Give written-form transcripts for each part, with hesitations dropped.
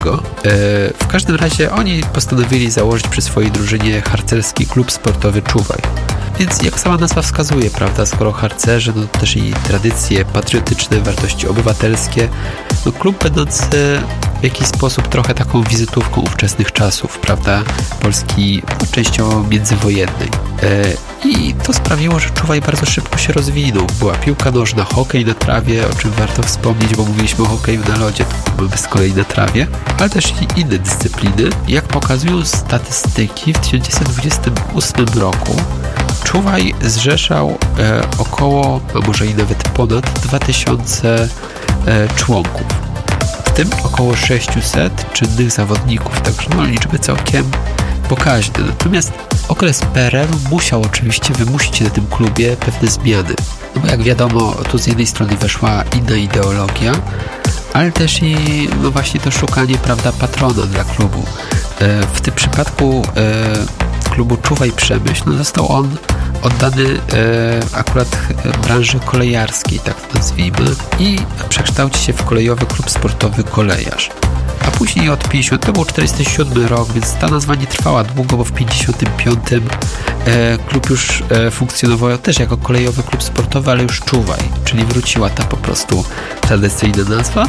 W każdym razie oni postanowili założyć przy swojej drużynie harcerski klub sportowy Czuwaj. Więc jak sama nazwa wskazuje, prawda, skoro harcerze, no to też i tradycje patriotyczne, wartości obywatelskie, no klub będący w jakiś sposób trochę taką wizytówką ówczesnych czasów, prawda, Polski częściowo międzywojennej. I to sprawiło, że Czuwaj bardzo szybko się rozwinął. Była piłka nożna, hokej na trawie, o czym warto wspomnieć, bo mówiliśmy o hokeju na lodzie, to mamy z kolei na trawie, ale też i inne dyscypliny. Jak pokazują statystyki, w 1928 roku Czuwaj zrzeszał około, a może i nawet ponad 2000 członków, w tym około 600 czynnych zawodników, także no, liczby całkiem pokaźne. Natomiast okres PRL-u musiał oczywiście wymusić na tym klubie pewne zmiany. No bo jak wiadomo, tu z jednej strony weszła inna ideologia, ale też i no właśnie to szukanie, prawda, patrona dla klubu. W tym przypadku klubu Czuwaj Przemyśl no został on oddany akurat branży kolejarskiej, tak to nazwijmy, i przekształci się w kolejowy klub sportowy Kolejarz. A później od 50, to był 47 rok, więc ta nazwa nie trwała długo, bo w 55 klub już funkcjonował też jako kolejowy klub sportowy, ale już Czuwaj, czyli wróciła ta po prostu tradycyjna nazwa.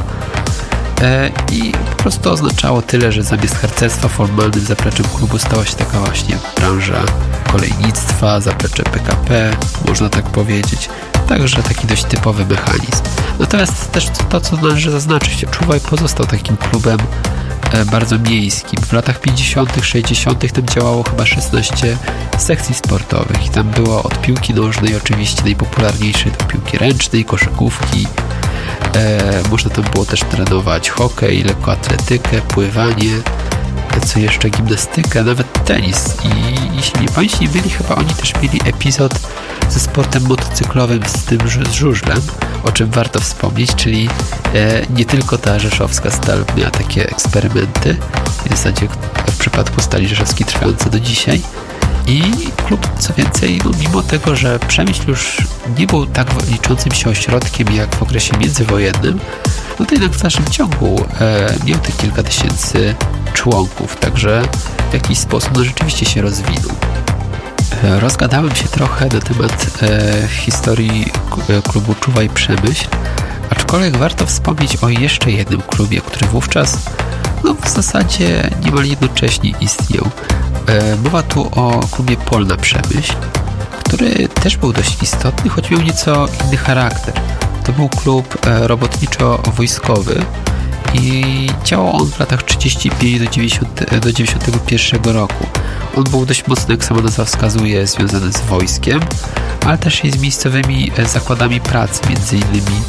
I po prostu oznaczało tyle, że zamiast harcerstwa formalnym zapleczem klubu stała się taka właśnie branża kolejnictwa, zaplecze PKP, można tak powiedzieć. Także taki dość typowy mechanizm. Natomiast też to, co należy zaznaczyć, Czuwaj pozostał takim klubem bardzo miejskim. W latach 50., 60. tam działało chyba 16 sekcji sportowych i tam było od piłki nożnej oczywiście najpopularniejszej do piłki ręcznej, koszykówki. Można tam było też trenować hokej, lekkoatletykę, pływanie, co jeszcze, gimnastykę, nawet tenis. I jeśli nie Państwo byli, chyba oni też mieli epizod ze sportem motocyklowym z tym z żużlem, o czym warto wspomnieć, czyli nie tylko ta rzeszowska Stal miała takie eksperymenty, w zasadzie w przypadku Stali Rzeszowskiej trwające do dzisiaj. I klub, co więcej, no mimo tego, że Przemyśl już nie był tak liczącym się ośrodkiem jak w okresie międzywojennym, no to jednak w dalszym ciągu miał te kilka tysięcy członków, także w jakiś sposób no rzeczywiście się rozwinął. Rozgadałem się trochę na temat historii klubu Czuwaj Przemyśl, aczkolwiek warto wspomnieć o jeszcze jednym klubie, który wówczas no w zasadzie niemal jednocześnie istniał. Mowa tu o klubie Polna Przemyśl, który też był dość istotny, choć miał nieco inny charakter. To był klub robotniczo-wojskowy i działał on w latach 35 do 91 roku. On był dość mocno, jak sama nazwa wskazuje, związany z wojskiem, ale też i z miejscowymi zakładami pracy, między innymi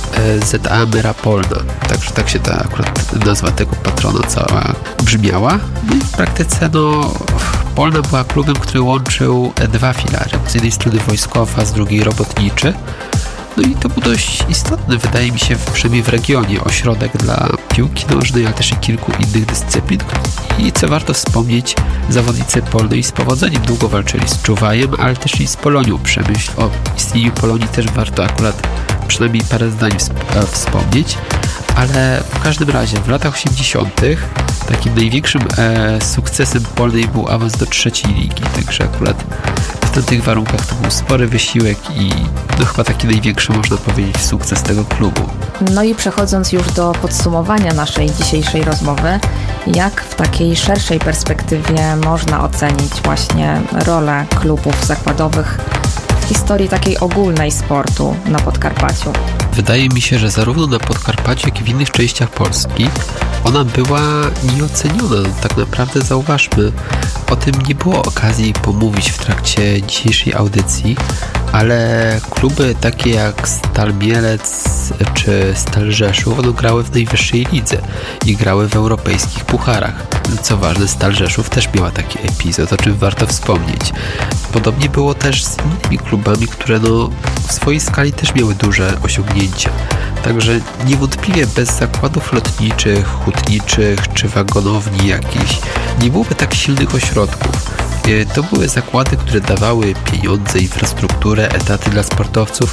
ZA Mera Polna. Także tak się ta akurat nazwa tego patrona cała brzmiała. No i w praktyce no Polna była klubem, który łączył dwa filary. Z jednej strony wojskowy, a z drugiej robotniczy. No i to był dość istotny, wydaje mi się, przynajmniej w regionie, ośrodek dla piłki nożnej, ale też i kilku innych dyscyplin. I co warto wspomnieć, zawodnicy Polnej z powodzeniem długo walczyli z Czuwajem, ale też i z Polonią Przemyśl. O istnieniu Polonii też warto akurat przynajmniej parę zdań wspomnieć, ale w każdym razie w latach 80. takim największym sukcesem Polnej był awans do trzeciej ligi, także akurat w tych warunkach to był spory wysiłek i no chyba taki największy, można powiedzieć, sukces tego klubu. No i przechodząc już do podsumowania naszej dzisiejszej rozmowy, jak w takiej szerszej perspektywie można ocenić właśnie rolę klubów zakładowych w historii takiej ogólnej sportu na Podkarpaciu? Wydaje mi się, że zarówno na Podkarpaciu, jak i w innych częściach Polski ona była nieoceniona. Tak naprawdę zauważmy, o tym nie było okazji pomówić w trakcie dzisiejszej audycji, ale kluby takie jak Stal Mielec czy Stal Rzeszów, one grały w najwyższej lidze i grały w europejskich pucharach. Co ważne, Stal Rzeszów też miała taki epizod, o czym warto wspomnieć. Podobnie było też z innymi klubami, które no w swojej skali też miały duże osiągnięcia. Także niewątpliwie bez zakładów lotniczych, hutniczych czy wagonowni jakichś nie byłoby tak silnych ośrodków. To były zakłady, które dawały pieniądze, infrastrukturę, etaty dla sportowców,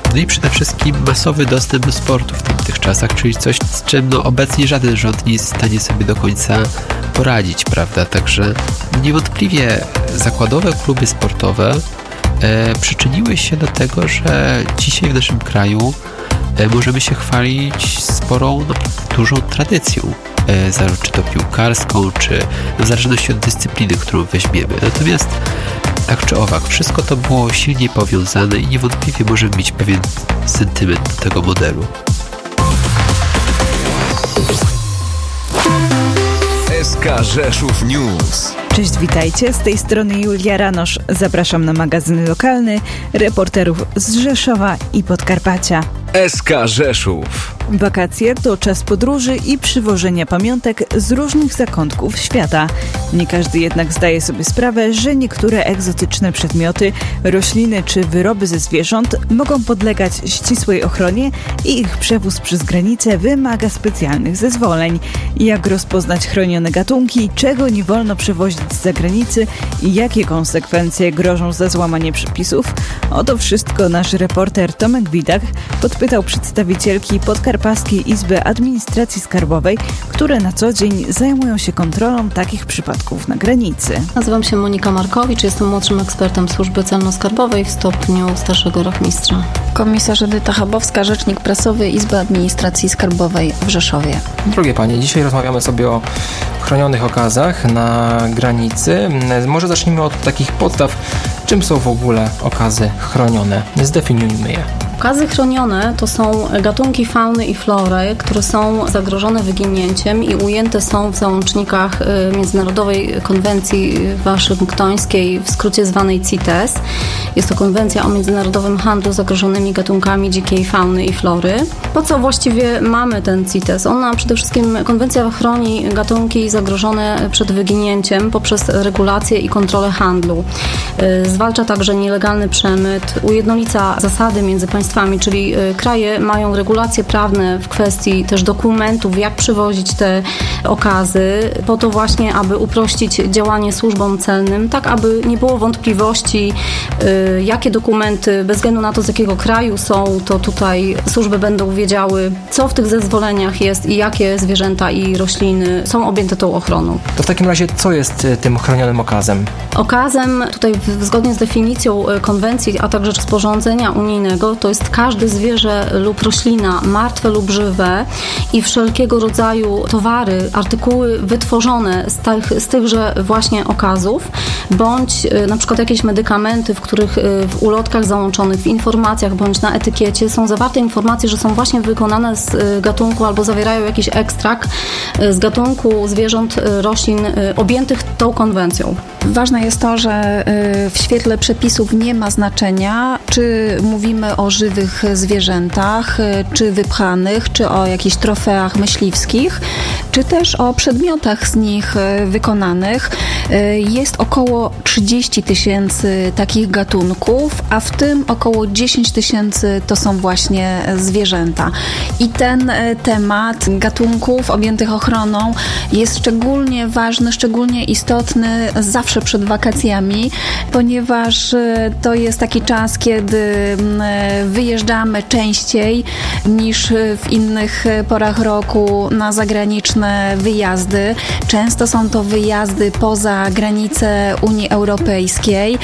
No i przede wszystkim masowy dostęp do sportu w tamtych czasach, czyli coś, z czym obecnie żaden rząd nie jest w stanie sobie do końca poradzić, prawda? Także niewątpliwie zakładowe kluby sportowe przyczyniły się do tego, że dzisiaj w naszym kraju możemy się chwalić sporą, dużą tradycją, czy to piłkarską, czy w zależności od dyscypliny, którą weźmiemy. Natomiast tak czy owak, wszystko to było silnie powiązane i niewątpliwie możemy mieć pewien sentyment do tego modelu. SK Rzeszów News. Cześć, witajcie. Z tej strony Julia Ranosz. Zapraszam na magazyn lokalny reporterów z Rzeszowa i Podkarpacia. SK Rzeszów. Wakacje to czas podróży i przywożenia pamiątek z różnych zakątków świata. Nie każdy jednak zdaje sobie sprawę, że niektóre egzotyczne przedmioty, rośliny czy wyroby ze zwierząt mogą podlegać ścisłej ochronie i ich przewóz przez granicę wymaga specjalnych zezwoleń. Jak rozpoznać chronione gatunki, czego nie wolno przewozić z zagranicy i jakie konsekwencje grożą za złamanie przepisów? O to wszystko nasz reporter Tomek Widak podpytał przedstawicielki Podkarpackiej Izby Administracji Skarbowej, które na co dzień zajmują się kontrolą takich przypadków na granicy. Nazywam się Monika Markowicz, jestem młodszym ekspertem Służby Celno-Skarbowej w stopniu starszego rachmistrza. Komisarz Edyta Chabowska, rzecznik prasowy Izby Administracji Skarbowej w Rzeszowie. Drogie panie, dzisiaj rozmawiamy sobie o chronionych okazach na granicy. Może zacznijmy od takich podstaw. Czym są w ogóle okazy chronione? Zdefiniujmy je. Okazy chronione to są gatunki fauny i flory, które są zagrożone wyginięciem i ujęte są w załącznikach Międzynarodowej Konwencji Waszyngtońskiej, w skrócie zwanej CITES. Jest to konwencja o międzynarodowym handlu zagrożonymi gatunkami dzikiej fauny i flory. Po co właściwie mamy ten CITES? Ona przede wszystkim, konwencja chroni gatunki zagrożone przed wyginięciem poprzez regulację i kontrolę handlu. Zwalcza także nielegalny przemyt, ujednolica zasady między państwami, czyli kraje mają regulacje prawne w kwestii też dokumentów, jak przywozić te okazy, po to właśnie, aby uprościć działanie służbom celnym, tak aby nie było wątpliwości, jakie dokumenty, bez względu na to, z jakiego kraju są, to tutaj służby będą wiedziały, co w tych zezwoleniach jest i jakie zwierzęta i rośliny są objęte tą ochroną. To w takim razie co jest tym chronionym okazem? Okazem, tutaj zgodnie z definicją konwencji, a także rozporządzenia unijnego, to jest każde zwierzę lub roślina, martwe lub żywe i wszelkiego rodzaju towary, artykuły wytworzone z tychże właśnie okazów, bądź na przykład jakieś medykamenty, w których w ulotkach załączonych, w informacjach bądź na etykiecie są zawarte informacje, że są właśnie wykonane z gatunku albo zawierają jakiś ekstrakt z gatunku zwierząt, roślin objętych tą konwencją. Ważne jest to, że w świetle przepisów nie ma znaczenia, czy mówimy o żywych zwierzętach, czy wypchanych, czy o jakichś trofeach myśliwskich, czy też o przedmiotach z nich wykonanych. Jest około 30 000 takich gatunków, a w tym około 10 000 to są właśnie zwierzęta. I ten temat gatunków objętych ochroną jest szczególnie ważny, szczególnie istotny zawsze przed wakacjami, ponieważ to jest taki czas, kiedy wyjeżdżamy częściej niż w innych porach roku na zagraniczne wyjazdy. Często są to wyjazdy poza granice Unii Europejskiej.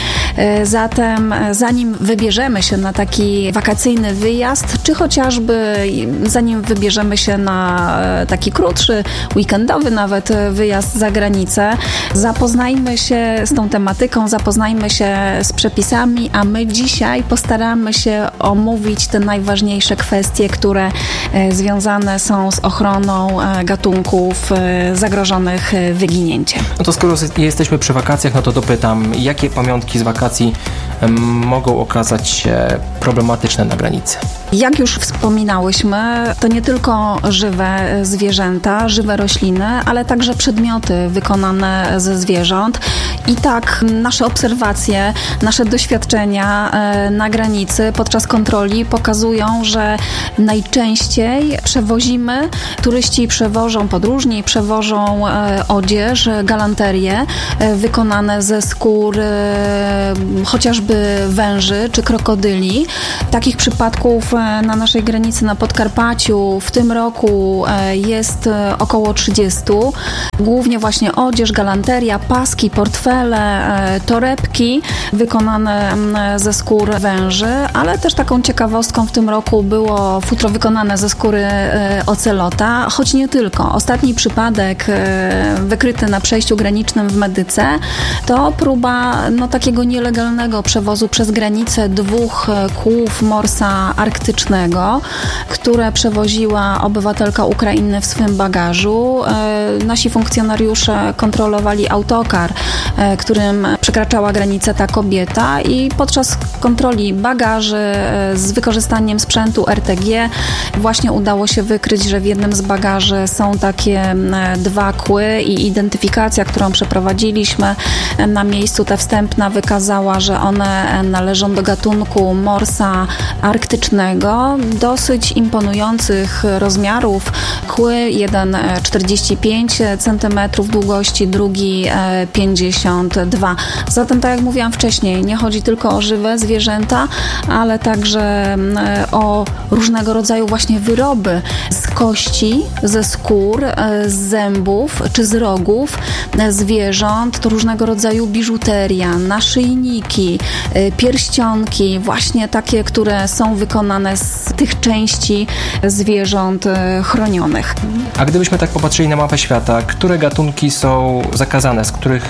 Zatem zanim wybierzemy się na taki wakacyjny wyjazd, czy chociażby zanim wybierzemy się na taki krótszy, weekendowy nawet wyjazd za granicę, zapoznajmy się z tą tematyką, zapoznajmy się z przepisami, a my dzisiaj postaramy się omówić te najważniejsze kwestie, które związane są z ochroną gatunków zagrożonych wyginięciem. No to skoro jesteśmy przy wakacjach, no to dopytam, jakie pamiątki z wakacji mogą okazać się problematyczne na granicy? Jak już wspominałyśmy, to nie tylko żywe zwierzęta, żywe rośliny, ale także przedmioty wykonane ze zwierząt. I tak nasze obserwacje, nasze doświadczenia na granicy podczas kontroli pokazują, że najczęściej przewozimy, turyści podróżni przewożą odzież, galanterie wykonane ze skór chociażby węży czy krokodyli. Takich przypadków na naszej granicy na Podkarpaciu w tym roku jest około 30. Głównie właśnie odzież, galanteria, paski, portfele, torebki wykonane ze skór węży, ale też taką ciekawostką w tym roku było futro wykonane ze skóry ocelota, choć nie tylko. Ostatni przypadek wykryty na przejściu granicznym w Medyce to próba takiego nielegalnego przewozu przez granicę 2 kłów morsa arktycznego, które przewoziła obywatelka Ukrainy w swym bagażu. Nasi funkcjonariusze kontrolowali autokar, którym przekraczała granicę ta kobieta i podczas kontroli bagaży z wykorzystaniem sprzętu RTG właśnie udało się wykryć, że w jednym z bagaży są takie 2 kły i identyfikacja, którą przeprowadziliśmy na miejscu, ta wstępna wykazała, że one należą do gatunku morsa arktycznego, dosyć imponujących rozmiarów. Kły, jeden 45 cm długości, drugi 52. Zatem, tak jak mówiłam wcześniej, nie chodzi tylko o żywe zwierzęta, ale także o różnego rodzaju właśnie wyroby z kości, ze skór, z zębów czy z rogów zwierząt. To różnego rodzaju biżuteria, naszyjniki, pierścionki, właśnie takie, które są wykonane z tych części zwierząt chronionych. A gdybyśmy tak popatrzyli na mapę świata, które gatunki są zakazane, z których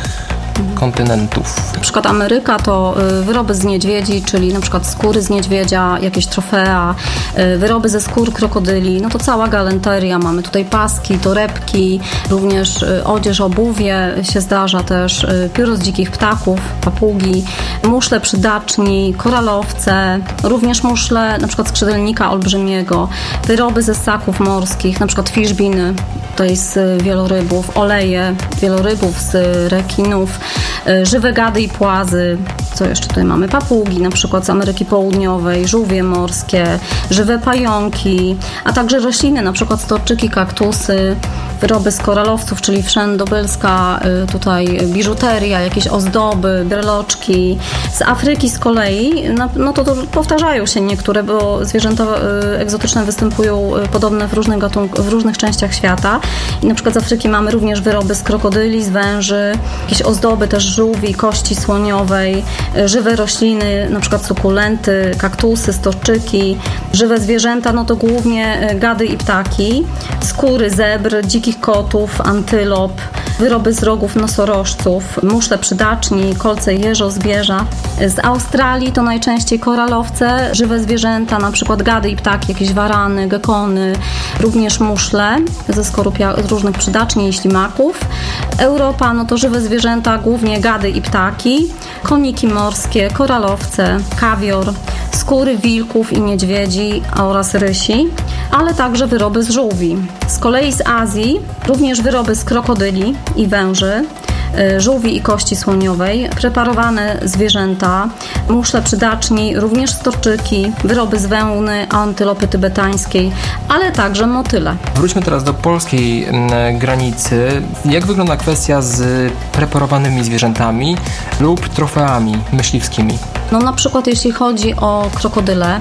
kontynentów? Na przykład Ameryka to wyroby z niedźwiedzi, czyli na przykład skóry z niedźwiedzia, jakieś trofea, wyroby ze skór krokodyli, to cała galanteria. Mamy tutaj paski, torebki, również odzież, obuwie się zdarza też, pióro z dzikich ptaków, papugi, muszle przydaczni, koralowce, również muszle na przykład skrzydelnika olbrzymiego, wyroby ze ssaków morskich, na przykład fiszbiny, tutaj z wielorybów, oleje wielorybów, z rekinów, żywe gady i płazy. Co jeszcze tutaj mamy? Papugi, na przykład z Ameryki Południowej, żółwie morskie, żywe pająki, a także rośliny, na przykład storczyki, kaktusy, wyroby z koralowców, czyli wszędobylska, tutaj biżuteria, jakieś ozdoby, breloczki. Z Afryki z kolei, to powtarzają się niektóre, bo zwierzęta egzotyczne występują podobne w różnych częściach świata. I na przykład z Afryki mamy również wyroby z krokodyli, z węży, jakieś ozdoby też żółwi, kości słoniowej, żywe rośliny, na przykład sukulenty, kaktusy, storczyki, żywe zwierzęta, to głównie gady i ptaki, skóry zebr, dzikich kotów, antylop, wyroby z rogów nosorożców, muszle przydaczni, kolce jeżozbierza. Z Australii to najczęściej koralowce, żywe zwierzęta, na przykład gady i ptaki, jakieś warany, gekony, również muszle ze skorup różnych przydaczni i ślimaków. Europa to żywe zwierzęta, głównie gady i ptaki, koniki morskie, koralowce, kawior, skóry wilków i niedźwiedzi oraz rysi, ale także wyroby z żółwi. Z kolei z Azji również wyroby z krokodyli i węży, żółwi i kości słoniowej, preparowane zwierzęta, muszle przydaczni, również storczyki, wyroby z wełny, antylopy tybetańskiej, ale także motyle. Wróćmy teraz do polskiej granicy. Jak wygląda kwestia z preparowanymi zwierzętami lub trofeami myśliwskimi? Na przykład jeśli chodzi o krokodyle,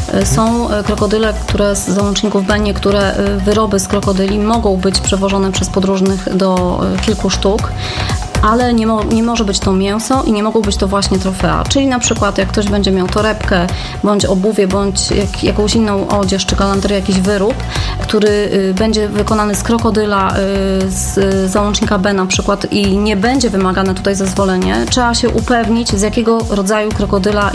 są krokodyle, które z załączników B, niektóre wyroby z krokodyli mogą być przewożone przez podróżnych do kilku sztuk, ale nie może być to mięso i nie mogą być to właśnie trofea. Czyli na przykład jak ktoś będzie miał torebkę, bądź obuwie, bądź jakąś inną odzież, czy galanterię, jakiś wyrób, który będzie wykonany z krokodyla, z załącznika B na przykład i nie będzie wymagane tutaj zezwolenie, trzeba się upewnić, z jakiego rodzaju krokodyla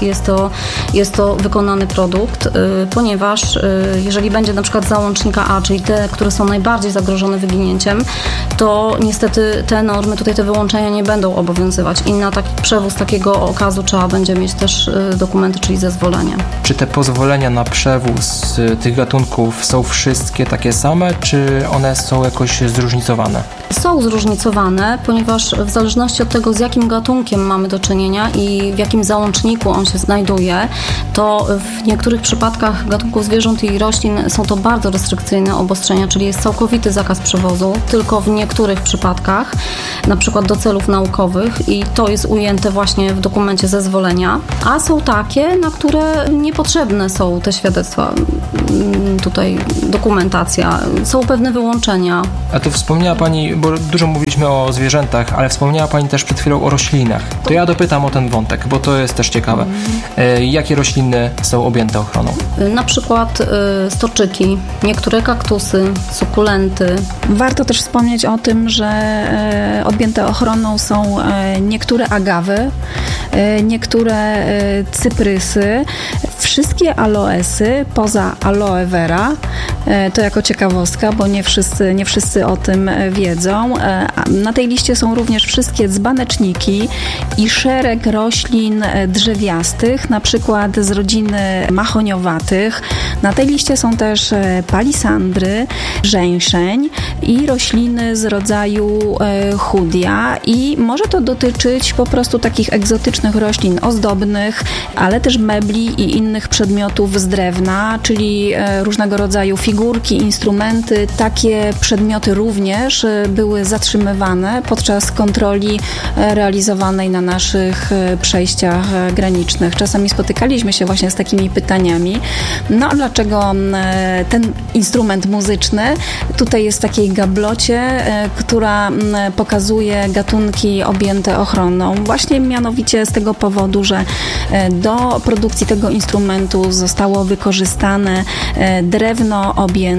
jest to wykonany produkt, ponieważ jeżeli będzie na przykład z załącznika A, czyli te, które są najbardziej zagrożone wyginięciem, to niestety te normy, tutaj te wyłączenia nie będą obowiązywać i na taki przewóz takiego okazu trzeba będzie mieć też dokumenty, czyli zezwolenie. Czy te pozwolenia na przewóz tych gatunków gatunków są wszystkie takie same, czy one są jakoś zróżnicowane? Są zróżnicowane, ponieważ w zależności od tego, z jakim gatunkiem mamy do czynienia i w jakim załączniku on się znajduje, to w niektórych przypadkach gatunków zwierząt i roślin są to bardzo restrykcyjne obostrzenia, czyli jest całkowity zakaz przewozu, tylko w niektórych przypadkach, na przykład do celów naukowych, i to jest ujęte właśnie w dokumencie zezwolenia, a są takie, na które niepotrzebne są te świadectwa, tutaj dokumentacja, są pewne wyłączenia. A tu wspomniała Pani, bo dużo mówiliśmy o zwierzętach, ale wspomniała Pani też przed chwilą o roślinach. To ja dopytam o ten wątek, bo to jest też ciekawe. Jakie rośliny są objęte ochroną? Na przykład storczyki, niektóre kaktusy, sukulenty. Warto też wspomnieć o tym, że objęte ochroną są niektóre agawy, niektóre cyprysy, wszystkie aloesy poza aloe vera. To jako ciekawostka, bo nie wszyscy o tym wiedzą. Na tej liście są również wszystkie dzbaneczniki i szereg roślin drzewiastych, na przykład z rodziny mahoniowatych. Na tej liście są też palisandry, żeńszeń i rośliny z rodzaju chudia, i może to dotyczyć po prostu takich egzotycznych roślin ozdobnych, ale też mebli i innych przedmiotów z drewna, czyli różnego rodzaju figurki, instrumenty. Takie przedmioty również były zatrzymywane podczas kontroli realizowanej na naszych przejściach granicznych. Czasami spotykaliśmy się właśnie z takimi pytaniami, no dlaczego ten instrument muzyczny tutaj jest w takiej gablocie, która pokazuje gatunki objęte ochroną. Właśnie mianowicie z tego powodu, że do produkcji tego instrumentu zostało wykorzystane drewno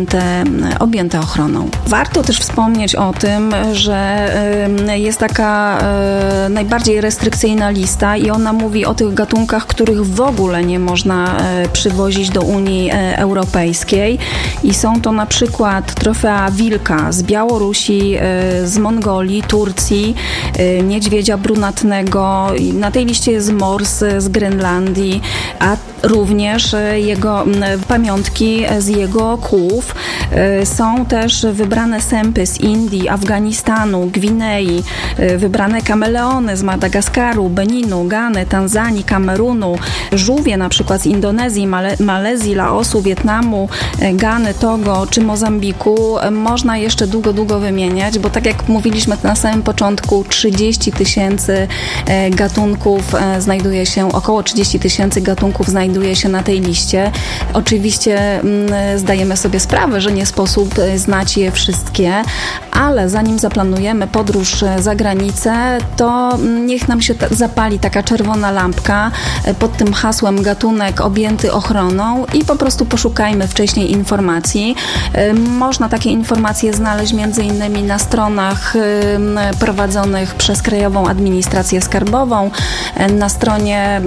objęte ochroną. Warto też wspomnieć o tym, że jest taka najbardziej restrykcyjna lista i ona mówi o tych gatunkach, których w ogóle nie można przywozić do Unii Europejskiej, i są to na przykład trofea wilka z Białorusi, z Mongolii, Turcji, niedźwiedzia brunatnego. Na tej liście jest mors z Grenlandii, a również jego pamiątki z jego kłów. Są też wybrane sępy z Indii, Afganistanu, Gwinei, wybrane kameleony z Madagaskaru, Beninu, Gany, Tanzanii, Kamerunu, żółwie na przykład z Indonezji, Malezji, Laosu, Wietnamu, Gany, Togo czy Mozambiku. Można jeszcze długo wymieniać, bo tak jak mówiliśmy na samym początku, 30 000 gatunków znajduje się, około 30 000 gatunków znajduje się na tej liście. Oczywiście zdajemy sobie sprawę, że nie sposób znać je wszystkie, ale zanim zaplanujemy podróż za granicę, to niech nam się zapali taka czerwona lampka pod tym hasłem gatunek objęty ochroną i po prostu poszukajmy wcześniej informacji. Można takie informacje znaleźć m.in. na stronach prowadzonych przez Krajową Administrację Skarbową, na stronie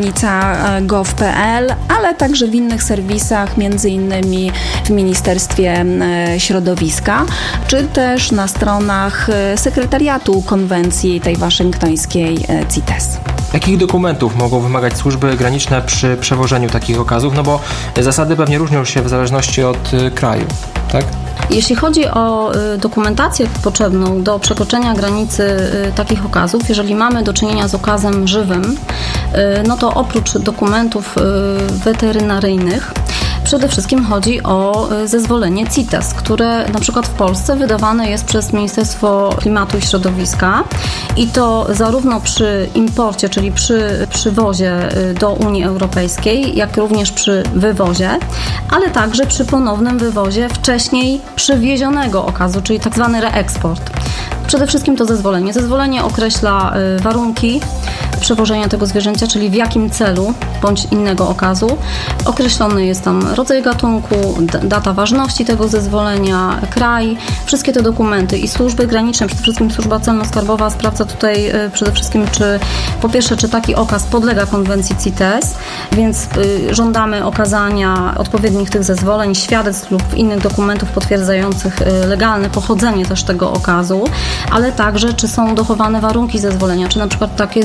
granica.gov.pl, ale także w innych serwisach, m.in. w Ministerstwie Środowiska, czy też na stronach sekretariatu konwencji tej waszyngtońskiej CITES. Jakich dokumentów mogą wymagać służby graniczne przy przewożeniu takich okazów? No bo zasady pewnie różnią się w zależności od kraju, tak? Jeśli chodzi o dokumentację potrzebną do przekroczenia granicy takich okazów, jeżeli mamy do czynienia z okazem żywym, no to oprócz dokumentów weterynaryjnych przede wszystkim chodzi o zezwolenie CITES, które na przykład w Polsce wydawane jest przez Ministerstwo Klimatu i Środowiska, i to zarówno przy imporcie, czyli przy przywozie do Unii Europejskiej, jak również przy wywozie, ale także przy ponownym wywozie wcześniej przywiezionego okazu, czyli tak zwany reeksport. Przede wszystkim to zezwolenie. Zezwolenie określa warunki przewożenia tego zwierzęcia, czyli w jakim celu bądź innego okazu. Określony jest tam rodzaj gatunku, data ważności tego zezwolenia, kraj, wszystkie te dokumenty i służby graniczne, przede wszystkim służba celno-skarbowa sprawdza tutaj przede wszystkim, czy po pierwsze, czy taki okaz podlega konwencji CITES, więc żądamy okazania odpowiednich tych zezwoleń, świadectw lub innych dokumentów potwierdzających legalne pochodzenie też tego okazu, ale także, czy są dochowane warunki zezwolenia, czy na przykład takie zwierzę jest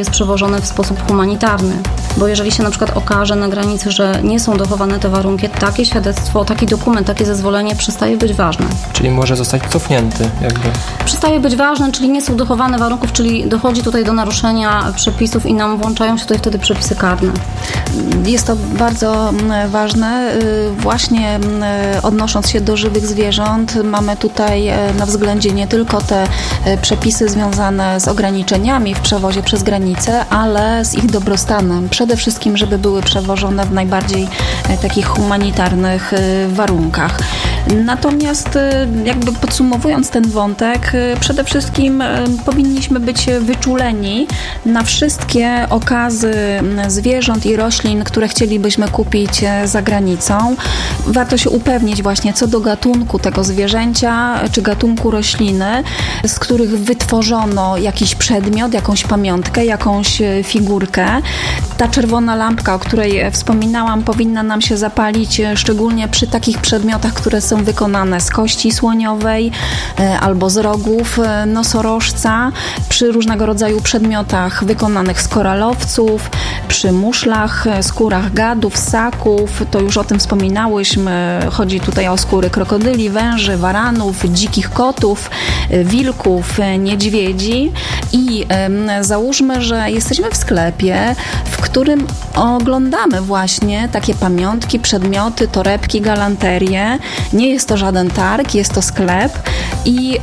jest przewożone w sposób humanitarny. Bo jeżeli się na przykład okaże na granicy, że nie są dochowane te warunki, takie świadectwo, taki dokument, takie zezwolenie przestaje być ważne. Czyli może zostać cofnięty jakby. Przestaje być ważne, czyli nie są dochowane warunków, czyli dochodzi tutaj do naruszenia przepisów i nam włączają się tutaj wtedy przepisy karne. Jest to bardzo ważne. Właśnie odnosząc się do żywych zwierząt, mamy tutaj na względzie nie tylko te przepisy związane z ograniczeniami w przewozie przez granicę, ale z ich dobrostanem. Przede wszystkim, żeby były przewożone w najbardziej takich humanitarnych warunkach. Natomiast jakby podsumowując ten wątek, przede wszystkim powinniśmy być wyczuleni na wszystkie okazy zwierząt i roślin, które chcielibyśmy kupić za granicą. Warto się upewnić właśnie co do gatunku tego zwierzęcia czy gatunku rośliny, z których wytworzono jakiś przedmiot, jakąś pamiątkę, jakąś figurkę. Ta czerwona lampka, o której wspominałam, powinna nam się zapalić szczególnie przy takich przedmiotach, które są wykonane z kości słoniowej albo z rogów nosorożca, przy różnego rodzaju przedmiotach wykonanych z koralowców, przy muszlach, skórach gadów, ssaków, to już o tym wspominałyśmy, chodzi tutaj o skóry krokodyli, węży, waranów, dzikich kotów, wilków, niedźwiedzi i załóżmy, że jesteśmy w sklepie, w którym oglądamy właśnie takie pamiątki, przedmioty, torebki, galanterie. Nie jest to żaden targ, jest to sklep i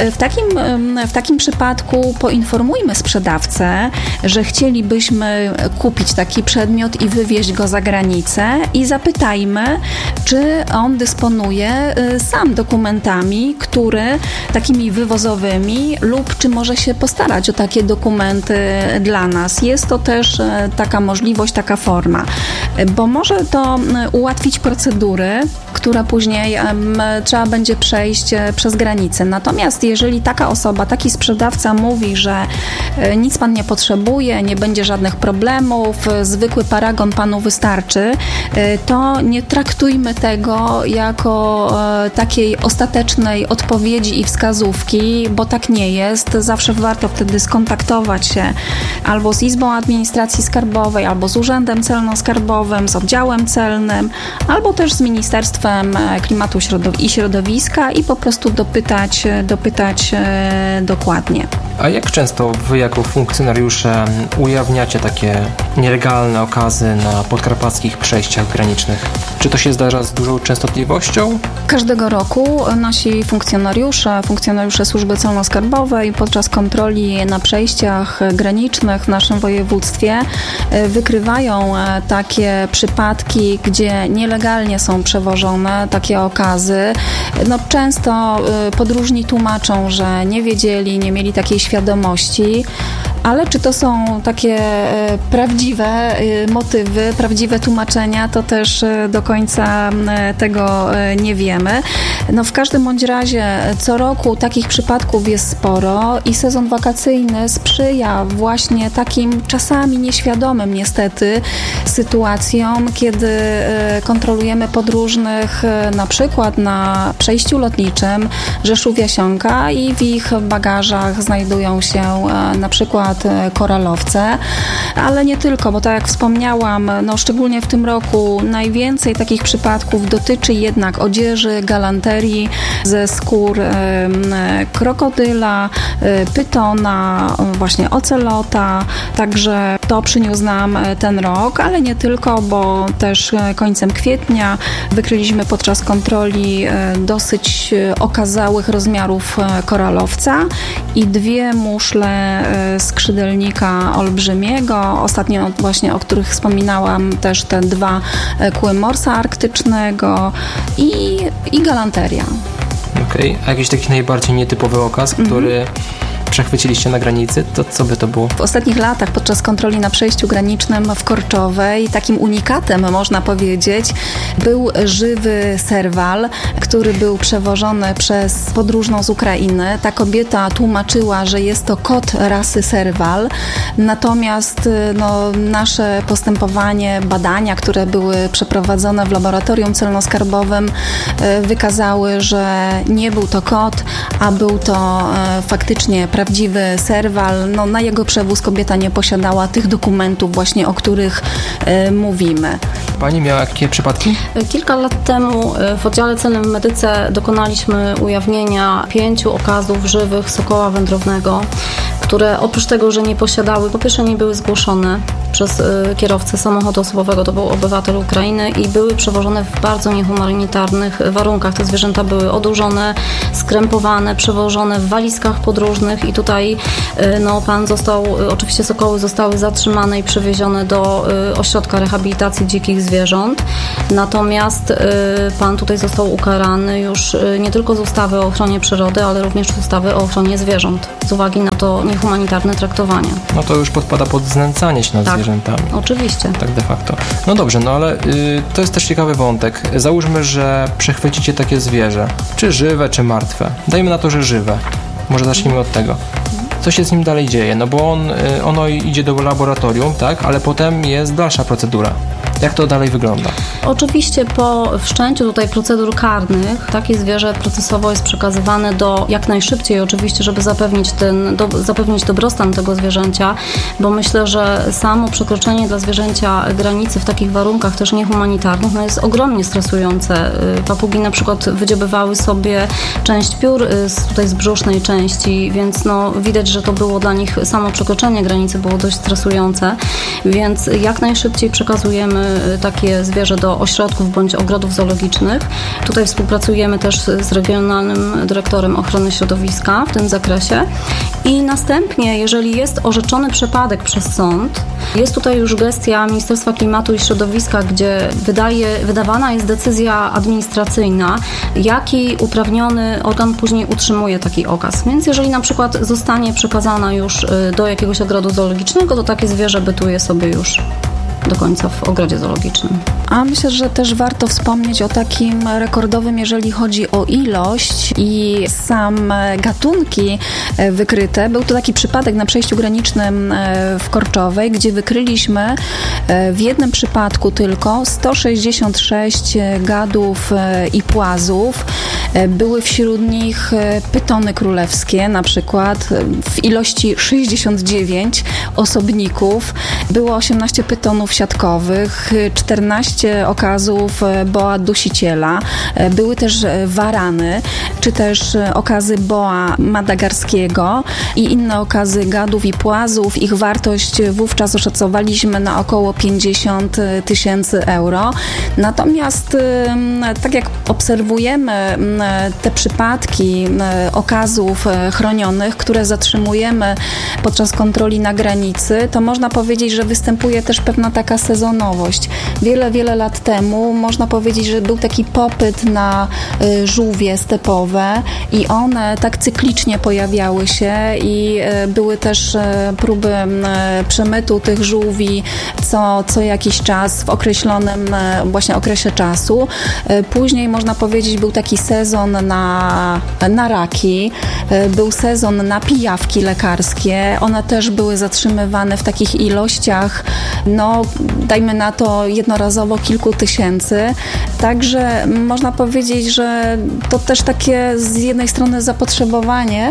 w takim przypadku poinformujmy sprzedawcę, że chcielibyśmy kupić taki przedmiot i wywieźć go za granicę i zapytajmy, czy on dysponuje sam dokumentami, takimi wywozowymi lub czy może się postarać o takie dokumenty dla nas. Jest to też taka możliwość, taka forma, bo może to ułatwić procedury, która później trzeba będzie przejść przez granicę. Natomiast jeżeli taka osoba, taki sprzedawca mówi, że nic pan nie potrzebuje, nie będzie żadnych problemów, zwykły paragon panu wystarczy, to nie traktujmy tego jako takiej ostatecznej odpowiedzi i wskazówki, bo tak nie jest. Zawsze warto wtedy skontaktować się albo z Izbą Administracji Skarbowej, albo z Urzędem Celno-Skarbowym, z Oddziałem Celnym, albo też z Ministerstwem Klimatu i Środowiska i po prostu dopytać dokładnie. A jak często wy jako funkcjonariusze ujawniacie takie nielegalne okazy na podkarpackich przejściach granicznych? Czy to się zdarza z dużą częstotliwością? Każdego roku nasi funkcjonariusze Służby Celno-Skarbowej podczas kontroli na przejściach granicznych w naszym województwie wykrywają takie przypadki, gdzie nielegalnie są przewożone takie okazy. Często podróżni tłumaczą, że nie wiedzieli, nie mieli takiej świadomości, ale czy to są takie prawdziwe motywy, prawdziwe tłumaczenia, to też do końca tego nie wiemy. W każdym bądź razie co roku takich przypadków jest sporo i sezon wakacyjny sprzyja właśnie takim czasami nieświadomym niestety sytuacjom, kiedy kontrolujemy podróżnych na przykład na przejściu lotniczym Rzeszów-Jasionka i w ich bagażach znajdują się na przykład koralowce, ale nie tylko, bo tak jak wspomniałam, szczególnie w tym roku najwięcej takich przypadków dotyczy jednak odzieży, galanterii ze skór krokodyla, pytona, właśnie ocelota, także to przyniósł nam ten rok, ale nie tylko, bo też końcem kwietnia wykryliśmy podczas kontroli dosyć okazałych rozmiarów koralowca i 2 muszle skrzydelnika olbrzymiego. Ostatnio właśnie, o których wspominałam, też te 2 kły morsa arktycznego i galanteria. Okej. A jakiś taki najbardziej nietypowy okaz, który przechwyciliście na granicy, to co by to było? W ostatnich latach podczas kontroli na przejściu granicznym w Korczowej takim unikatem, można powiedzieć, był żywy serwal, który był przewożony przez podróżną z Ukrainy. Ta kobieta tłumaczyła, że jest to kot rasy serwal, natomiast nasze postępowanie, badania, które były przeprowadzone w laboratorium celno-skarbowym, wykazały, że nie był to kot, a był to faktycznie prawdziwy serwal. No, na jego przewóz kobieta nie posiadała tych dokumentów właśnie, o których mówimy. Pani miała jakie przypadki? Kilka lat temu w oddziale celnym w Medyce dokonaliśmy ujawnienia 5 okazów żywych sokoła wędrownego, które oprócz tego, że nie posiadały, po pierwsze nie były zgłoszone przez kierowcę samochodu osobowego, to był obywatel Ukrainy, i były przewożone w bardzo niehumanitarnych warunkach. Te zwierzęta były odurzone, skrępowane, przewożone w walizkach podróżnych i tutaj pan oczywiście sokoły zostały zatrzymane i przewiezione do ośrodka rehabilitacji dzikich zwierząt. Natomiast pan tutaj został ukarany już nie tylko z ustawy o ochronie przyrody, ale również z ustawy o ochronie zwierząt, z uwagi na to niehumanitarne traktowanie. No to już podpada pod znęcanie się nad zwierzętami. Oczywiście. Tak de facto. No dobrze, ale to jest też ciekawy wątek. Załóżmy, że przechwycicie takie zwierzę. Czy żywe, czy martwe. Dajmy na to, że żywe. Może zacznijmy od tego. Co się z nim dalej dzieje? No bo ono idzie do laboratorium, tak? Ale potem jest dalsza procedura. Jak to dalej wygląda? Oczywiście po wszczęciu tutaj procedur karnych takie zwierzę procesowo jest przekazywane jak najszybciej oczywiście, żeby zapewnić dobrostan tego zwierzęcia, bo myślę, że samo przekroczenie dla zwierzęcia granicy w takich warunkach też niehumanitarnych jest ogromnie stresujące. Papugi na przykład wydziobywały sobie część piór z brzusznej części, więc widać, że to było dla nich, samo przekroczenie granicy było dość stresujące, więc jak najszybciej przekazujemy takie zwierzę do ośrodków bądź ogrodów zoologicznych. Tutaj współpracujemy też z regionalnym dyrektorem ochrony środowiska w tym zakresie i następnie, jeżeli jest orzeczony przypadek przez sąd, jest tutaj już gestia Ministerstwa Klimatu i Środowiska, gdzie wydawana jest decyzja administracyjna, jaki uprawniony organ później utrzymuje taki okaz. Więc jeżeli na przykład zostanie przekazana już do jakiegoś ogrodu zoologicznego, to takie zwierzę bytuje sobie już do końca w ogrodzie zoologicznym. A myślę, że też warto wspomnieć o takim rekordowym, jeżeli chodzi o ilość i sam gatunki wykryte. Był to taki przypadek na przejściu granicznym w Korczowej, gdzie wykryliśmy w jednym przypadku tylko 166 gadów i płazów. Były wśród nich pytony królewskie na przykład w ilości 69 osobników. Było 18 pytonów siatkowych, 14 okazów boa dusiciela. Były też warany, czy też okazy boa madagarskiego i inne okazy gadów i płazów. Ich wartość wówczas oszacowaliśmy na około 50 000 euro. Natomiast tak jak obserwujemy te przypadki okazów chronionych, które zatrzymujemy podczas kontroli na granicy, to można powiedzieć, że występuje też pewna taka sezonowość. Wiele lat temu można powiedzieć, że był taki popyt na żółwie stepowe i one tak cyklicznie pojawiały się i były też próby przemytu tych żółwi co jakiś czas w określonym właśnie okresie czasu. Później można powiedzieć, był taki sezon na raki, był sezon na pijawki lekarskie. One też były zatrzymywane w takich ilościach, dajmy na to jednorazowo kilku tysięcy. Także można powiedzieć, że to też takie z jednej strony zapotrzebowanie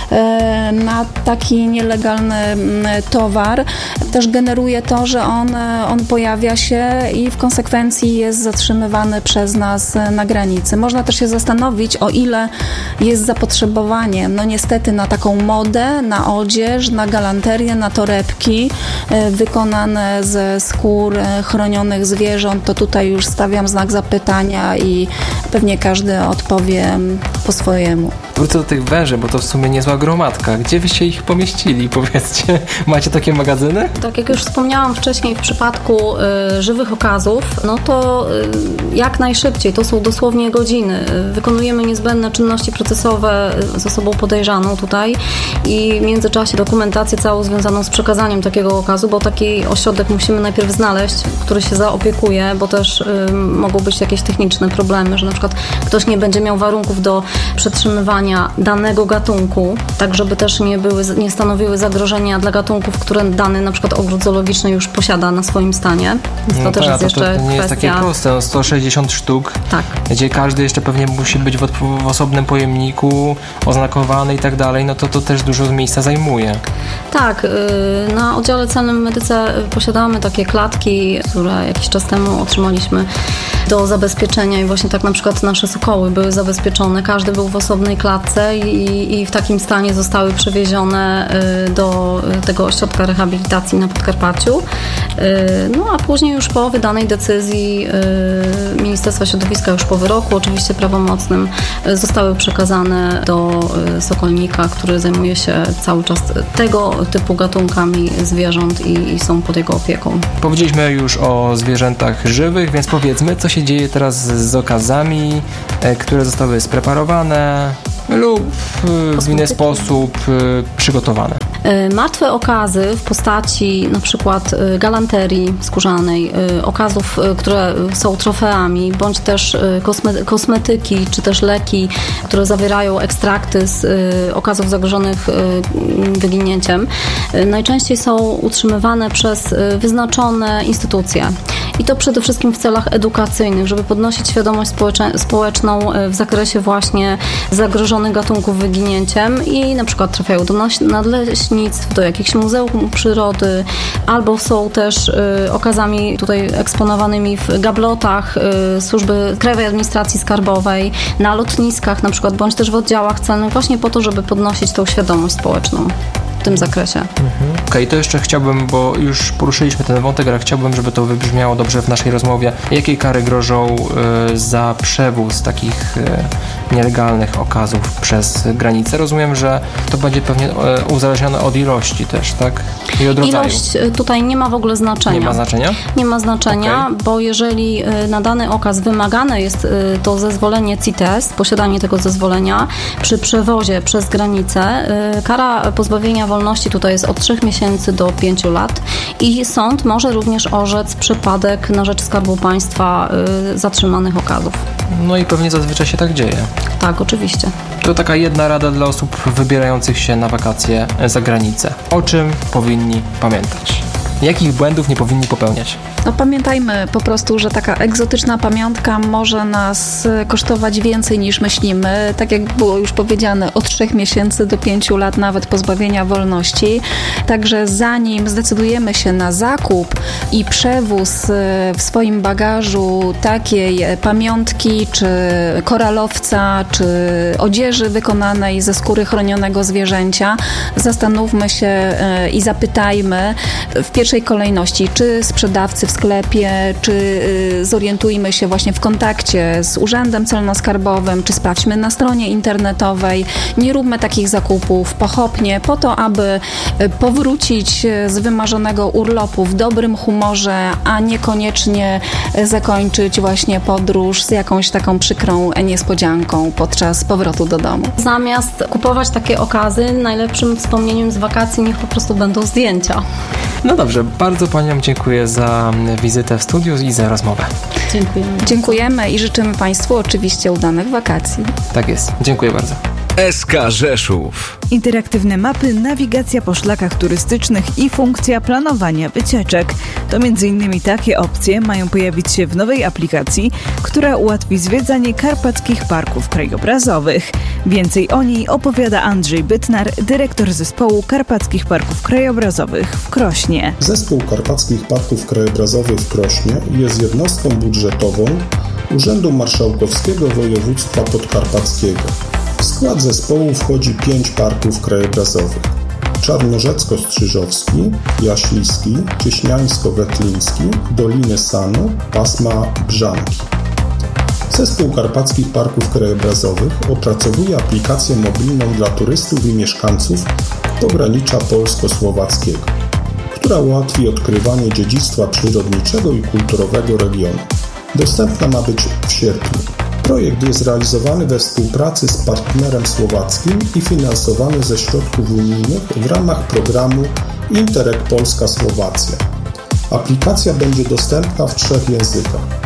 na taki nielegalny towar też generuje to, że on pojawia się i w konsekwencji jest zatrzymywany przez nas na granicy. Można też się zastanowić, o ile jest zapotrzebowanie, niestety na taką modę, na odzież, na galanterię, na torebki wykonane ze skór chronionych zwierząt, to tutaj już stawiam znak zapytania i pewnie każdy odpowie po swojemu. Wrócę do tych węży, bo to w sumie niezła gromadka. Gdzie wyście ich pomieścili, powiedzcie? Macie takie magazyny? Tak, jak już wspomniałam wcześniej, w przypadku żywych okazów, to jak najszybciej, to są dosłownie godziny. Wykonujemy niezbędne czynności procesowe z osobą podejrzaną tutaj i w międzyczasie dokumentację całą związaną z przekazaniem takiego okazu, bo taki ośrodek musimy najpierw znaleźć, który się zaopiekuje, bo też mogą być jakieś techniczne problemy, że na przykład ktoś nie będzie miał warunków do przetrzymywania danego gatunku, tak żeby też nie stanowiły zagrożenia dla gatunków, które dany na przykład ogród zoologiczny już posiada na swoim stanie. Więc to też jest jeszcze to nie kwestia... jest takie proste, 160 sztuk, tak, gdzie każdy jeszcze pewnie musi być w osobnym pojemniku, oznakowany i tak dalej, no to też dużo miejsca zajmuje. Tak, na oddziale celnym w Medyce posiadamy takie klatki, które jakiś czas temu otrzymaliśmy do zabezpieczenia i właśnie tak na przykład nasze sokoły były zabezpieczone, każdy był w osobnej klatce i w takim stanie zostały przewiezione do tego ośrodka rehabilitacji na Podkarpaciu. No a później już po wydanej decyzji Ministerstwa Środowiska, już po wyroku oczywiście prawomocnym, zostały przekazane do sokolnika, który zajmuje się cały czas tego typu gatunkami zwierząt i są pod jego opieką. Powiedzieliśmy już o zwierzętach żywych, więc powiedzmy, co się dzieje teraz z okazami, które zostały spreparowane lub w inny sposób przygotowane. Martwe okazy w postaci na przykład galanterii skórzanej, okazów, które są trofeami, bądź też kosmetyki, czy też leki, które zawierają ekstrakty z okazów zagrożonych wyginięciem, najczęściej są utrzymywane przez wyznaczone instytucje. I to przede wszystkim w celach edukacyjnych, żeby podnosić świadomość społeczną w zakresie właśnie zagrożonych gatunków wyginięciem i na przykład trafiają do nadleśnictw, do jakichś muzeum przyrody, albo są też okazami tutaj eksponowanymi w gablotach Służby Krajowej Administracji Skarbowej, na lotniskach na przykład, bądź też w oddziałach celnych, właśnie po to, żeby podnosić tą świadomość społeczną w tym zakresie. Okej, to jeszcze chciałbym, bo już poruszyliśmy ten wątek, ale chciałbym, żeby to wybrzmiało dobrze w naszej rozmowie. Jakie kary grożą za przewóz takich nielegalnych okazów przez granicę? Rozumiem, że to będzie pewnie uzależnione od ilości też, tak? I od rodzaju. Ilość tutaj nie ma w ogóle znaczenia. Nie ma znaczenia? Nie ma znaczenia, bo jeżeli na dany okaz wymagane jest to zezwolenie CITES, posiadanie tego zezwolenia przy przewozie przez granicę, kara pozbawienia wolności tutaj jest od 3 miesięcy do 5 lat i sąd może również orzec przepadek na rzecz Skarbu Państwa zatrzymanych okazów. No i pewnie zazwyczaj się tak dzieje. Tak, oczywiście. To taka jedna rada dla osób wybierających się na wakacje za granicę. O czym powinni pamiętać? Jakich błędów nie powinni popełniać? No pamiętajmy po prostu, że taka egzotyczna pamiątka może nas kosztować więcej niż myślimy. Tak jak było już powiedziane, od 3 miesięcy do 5 lat nawet pozbawienia wolności. Także zanim zdecydujemy się na zakup i przewóz w swoim bagażu takiej pamiątki, czy koralowca, czy odzieży wykonanej ze skóry chronionego zwierzęcia, zastanówmy się i zapytajmy w pierwszej kolejności, czy sprzedawcy w sklepie, czy zorientujmy się właśnie w kontakcie z Urzędem Celno-Skarbowym, czy sprawdźmy na stronie internetowej. Nie róbmy takich zakupów pochopnie, po to, aby powrócić z wymarzonego urlopu w dobrym humorze, a niekoniecznie zakończyć właśnie podróż z jakąś taką przykrą niespodzianką podczas powrotu do domu. Zamiast kupować takie okazy, najlepszym wspomnieniem z wakacji niech po prostu będą zdjęcia. No dobrze, bardzo Paniom dziękuję za wizytę w studiu i za rozmowę. Dziękujemy. Dziękujemy i życzymy Państwu oczywiście udanych wakacji. Tak jest. Dziękuję bardzo. SK Rzeszów. Interaktywne mapy, nawigacja po szlakach turystycznych i funkcja planowania wycieczek. To m.in. takie opcje mają pojawić się w nowej aplikacji, która ułatwi zwiedzanie karpackich parków krajobrazowych. Więcej o niej opowiada Andrzej Bytnar, dyrektor zespołu Karpackich Parków Krajobrazowych w Krośnie. Zespół Karpackich Parków Krajobrazowych w Krośnie jest jednostką budżetową Urzędu Marszałkowskiego Województwa Podkarpackiego. W skład zespołu wchodzi 5 parków krajobrazowych: Czarnorzecko-Strzyżowski, Jaśliski, Cieśniańsko-Wetliński, Doliny Sanu, Pasma Brzanki. Zespół Karpackich Parków Krajobrazowych opracowuje aplikację mobilną dla turystów i mieszkańców pogranicza polsko-słowackiego, która ułatwi odkrywanie dziedzictwa przyrodniczego i kulturowego regionu. Dostępna ma być w sierpniu. Projekt jest realizowany we współpracy z partnerem słowackim i finansowany ze środków unijnych w ramach programu Interreg Polska-Słowacja. Aplikacja będzie dostępna w 3 językach: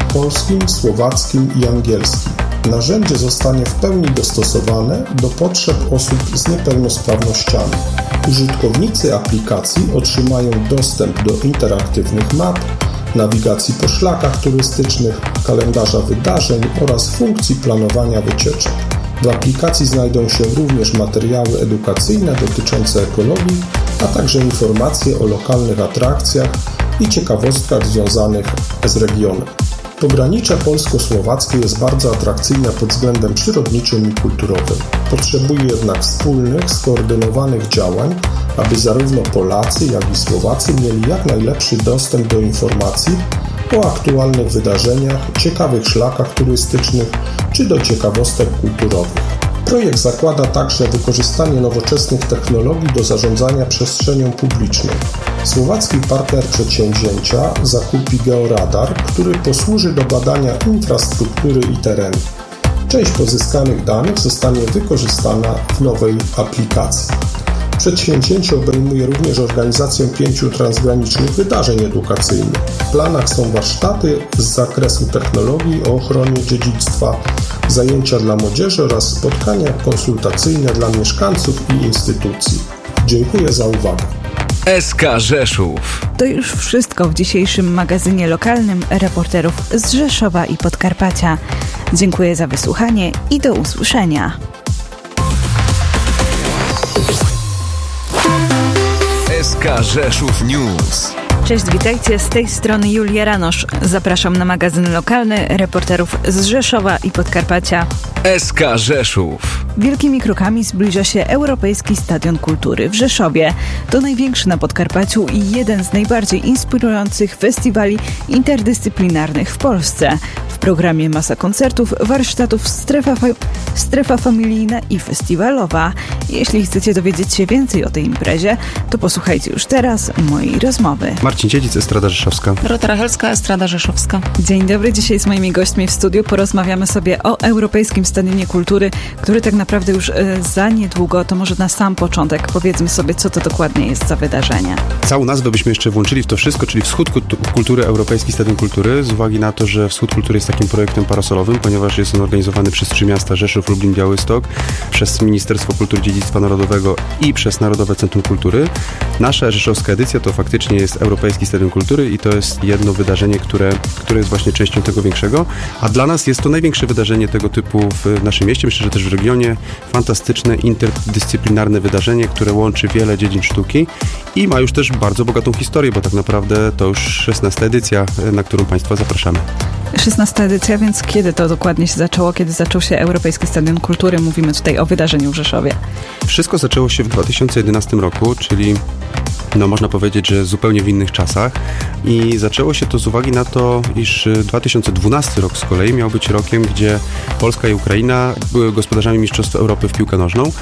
polskim, słowackim i angielskim. Narzędzie zostanie w pełni dostosowane do potrzeb osób z niepełnosprawnościami. Użytkownicy aplikacji otrzymają dostęp do interaktywnych map, nawigacji po szlakach turystycznych, kalendarza wydarzeń oraz funkcji planowania wycieczek. W aplikacji znajdą się również materiały edukacyjne dotyczące ekologii, a także informacje o lokalnych atrakcjach i ciekawostkach związanych z regionem. Pogranicze polsko-słowackie jest bardzo atrakcyjne pod względem przyrodniczym i kulturowym. Potrzebuje jednak wspólnych, skoordynowanych działań, aby zarówno Polacy, jak i Słowacy mieli jak najlepszy dostęp do informacji o aktualnych wydarzeniach, ciekawych szlakach turystycznych czy do ciekawostek kulturowych. Projekt zakłada także wykorzystanie nowoczesnych technologii do zarządzania przestrzenią publiczną. Słowacki partner przedsięwzięcia zakupi georadar, który posłuży do badania infrastruktury i terenu. Część pozyskanych danych zostanie wykorzystana w nowej aplikacji. Przedsięwzięcie obejmuje również organizację 5 transgranicznych wydarzeń edukacyjnych. W planach są warsztaty z zakresu technologii o ochronie dziedzictwa, zajęcia dla młodzieży oraz spotkania konsultacyjne dla mieszkańców i instytucji. Dziękuję za uwagę. SK Rzeszów. To już wszystko w dzisiejszym magazynie lokalnym reporterów z Rzeszowa i Podkarpacia. Dziękuję za wysłuchanie i do usłyszenia. SK Rzeszów News. Cześć, witajcie, z tej strony Julia Ranosz. Zapraszam na magazyn lokalny reporterów z Rzeszowa i Podkarpacia. SK Rzeszów. Wielkimi krokami zbliża się Europejski Stadion Kultury w Rzeszowie. To największy na Podkarpaciu i jeden z najbardziej inspirujących festiwali interdyscyplinarnych w Polsce. W programie masa koncertów, warsztatów, strefa familijna i festiwalowa. Jeśli chcecie dowiedzieć się więcej o tej imprezie, to posłuchajcie już teraz mojej rozmowy. Marcin Dziedzic, Estrada Rzeszowska. Dorota Rachelska, Estrada Rzeszowska. Dzień dobry, dzisiaj z moimi gośćmi w studiu porozmawiamy sobie o Europejskim Stadionie Kultury, który tak naprawdę już za niedługo, to może na sam początek powiedzmy sobie, co to dokładnie jest za wydarzenie. Całą nazwę byśmy jeszcze włączyli w to wszystko, czyli Wschód Kultury, Europejski Stadion Kultury, z uwagi na to, że Wschód Kultury jest takim projektem parasolowym, ponieważ jest on organizowany przez 3 miasta, Rzeszów, Lublin, Białystok, przez Ministerstwo Kultury i Dziedzictwa Narodowego i przez Narodowe Centrum Kultury. Nasza rzeszowska edycja to faktycznie jest Europejski Stadion Kultury i to jest jedno wydarzenie, które jest właśnie częścią tego większego, a dla nas jest to największe wydarzenie tego typu w naszym mieście, myślę, że też w regionie. Fantastyczne, interdyscyplinarne wydarzenie, które łączy wiele dziedzin sztuki i ma już też bardzo bogatą historię, bo tak naprawdę to już 16. edycja, na którą Państwa zapraszamy. 16. edycja, więc kiedy to dokładnie się zaczęło? Kiedy zaczął się Europejski Stadion Kultury? Mówimy tutaj o wydarzeniu w Rzeszowie. Wszystko zaczęło się w 2011 roku, czyli można powiedzieć, że zupełnie w innych czasach i zaczęło się to z uwagi na to, iż 2012 rok z kolei miał być rokiem, gdzie Polska i Ukraina były gospodarzami Mistrzostw Europy w piłkę nożną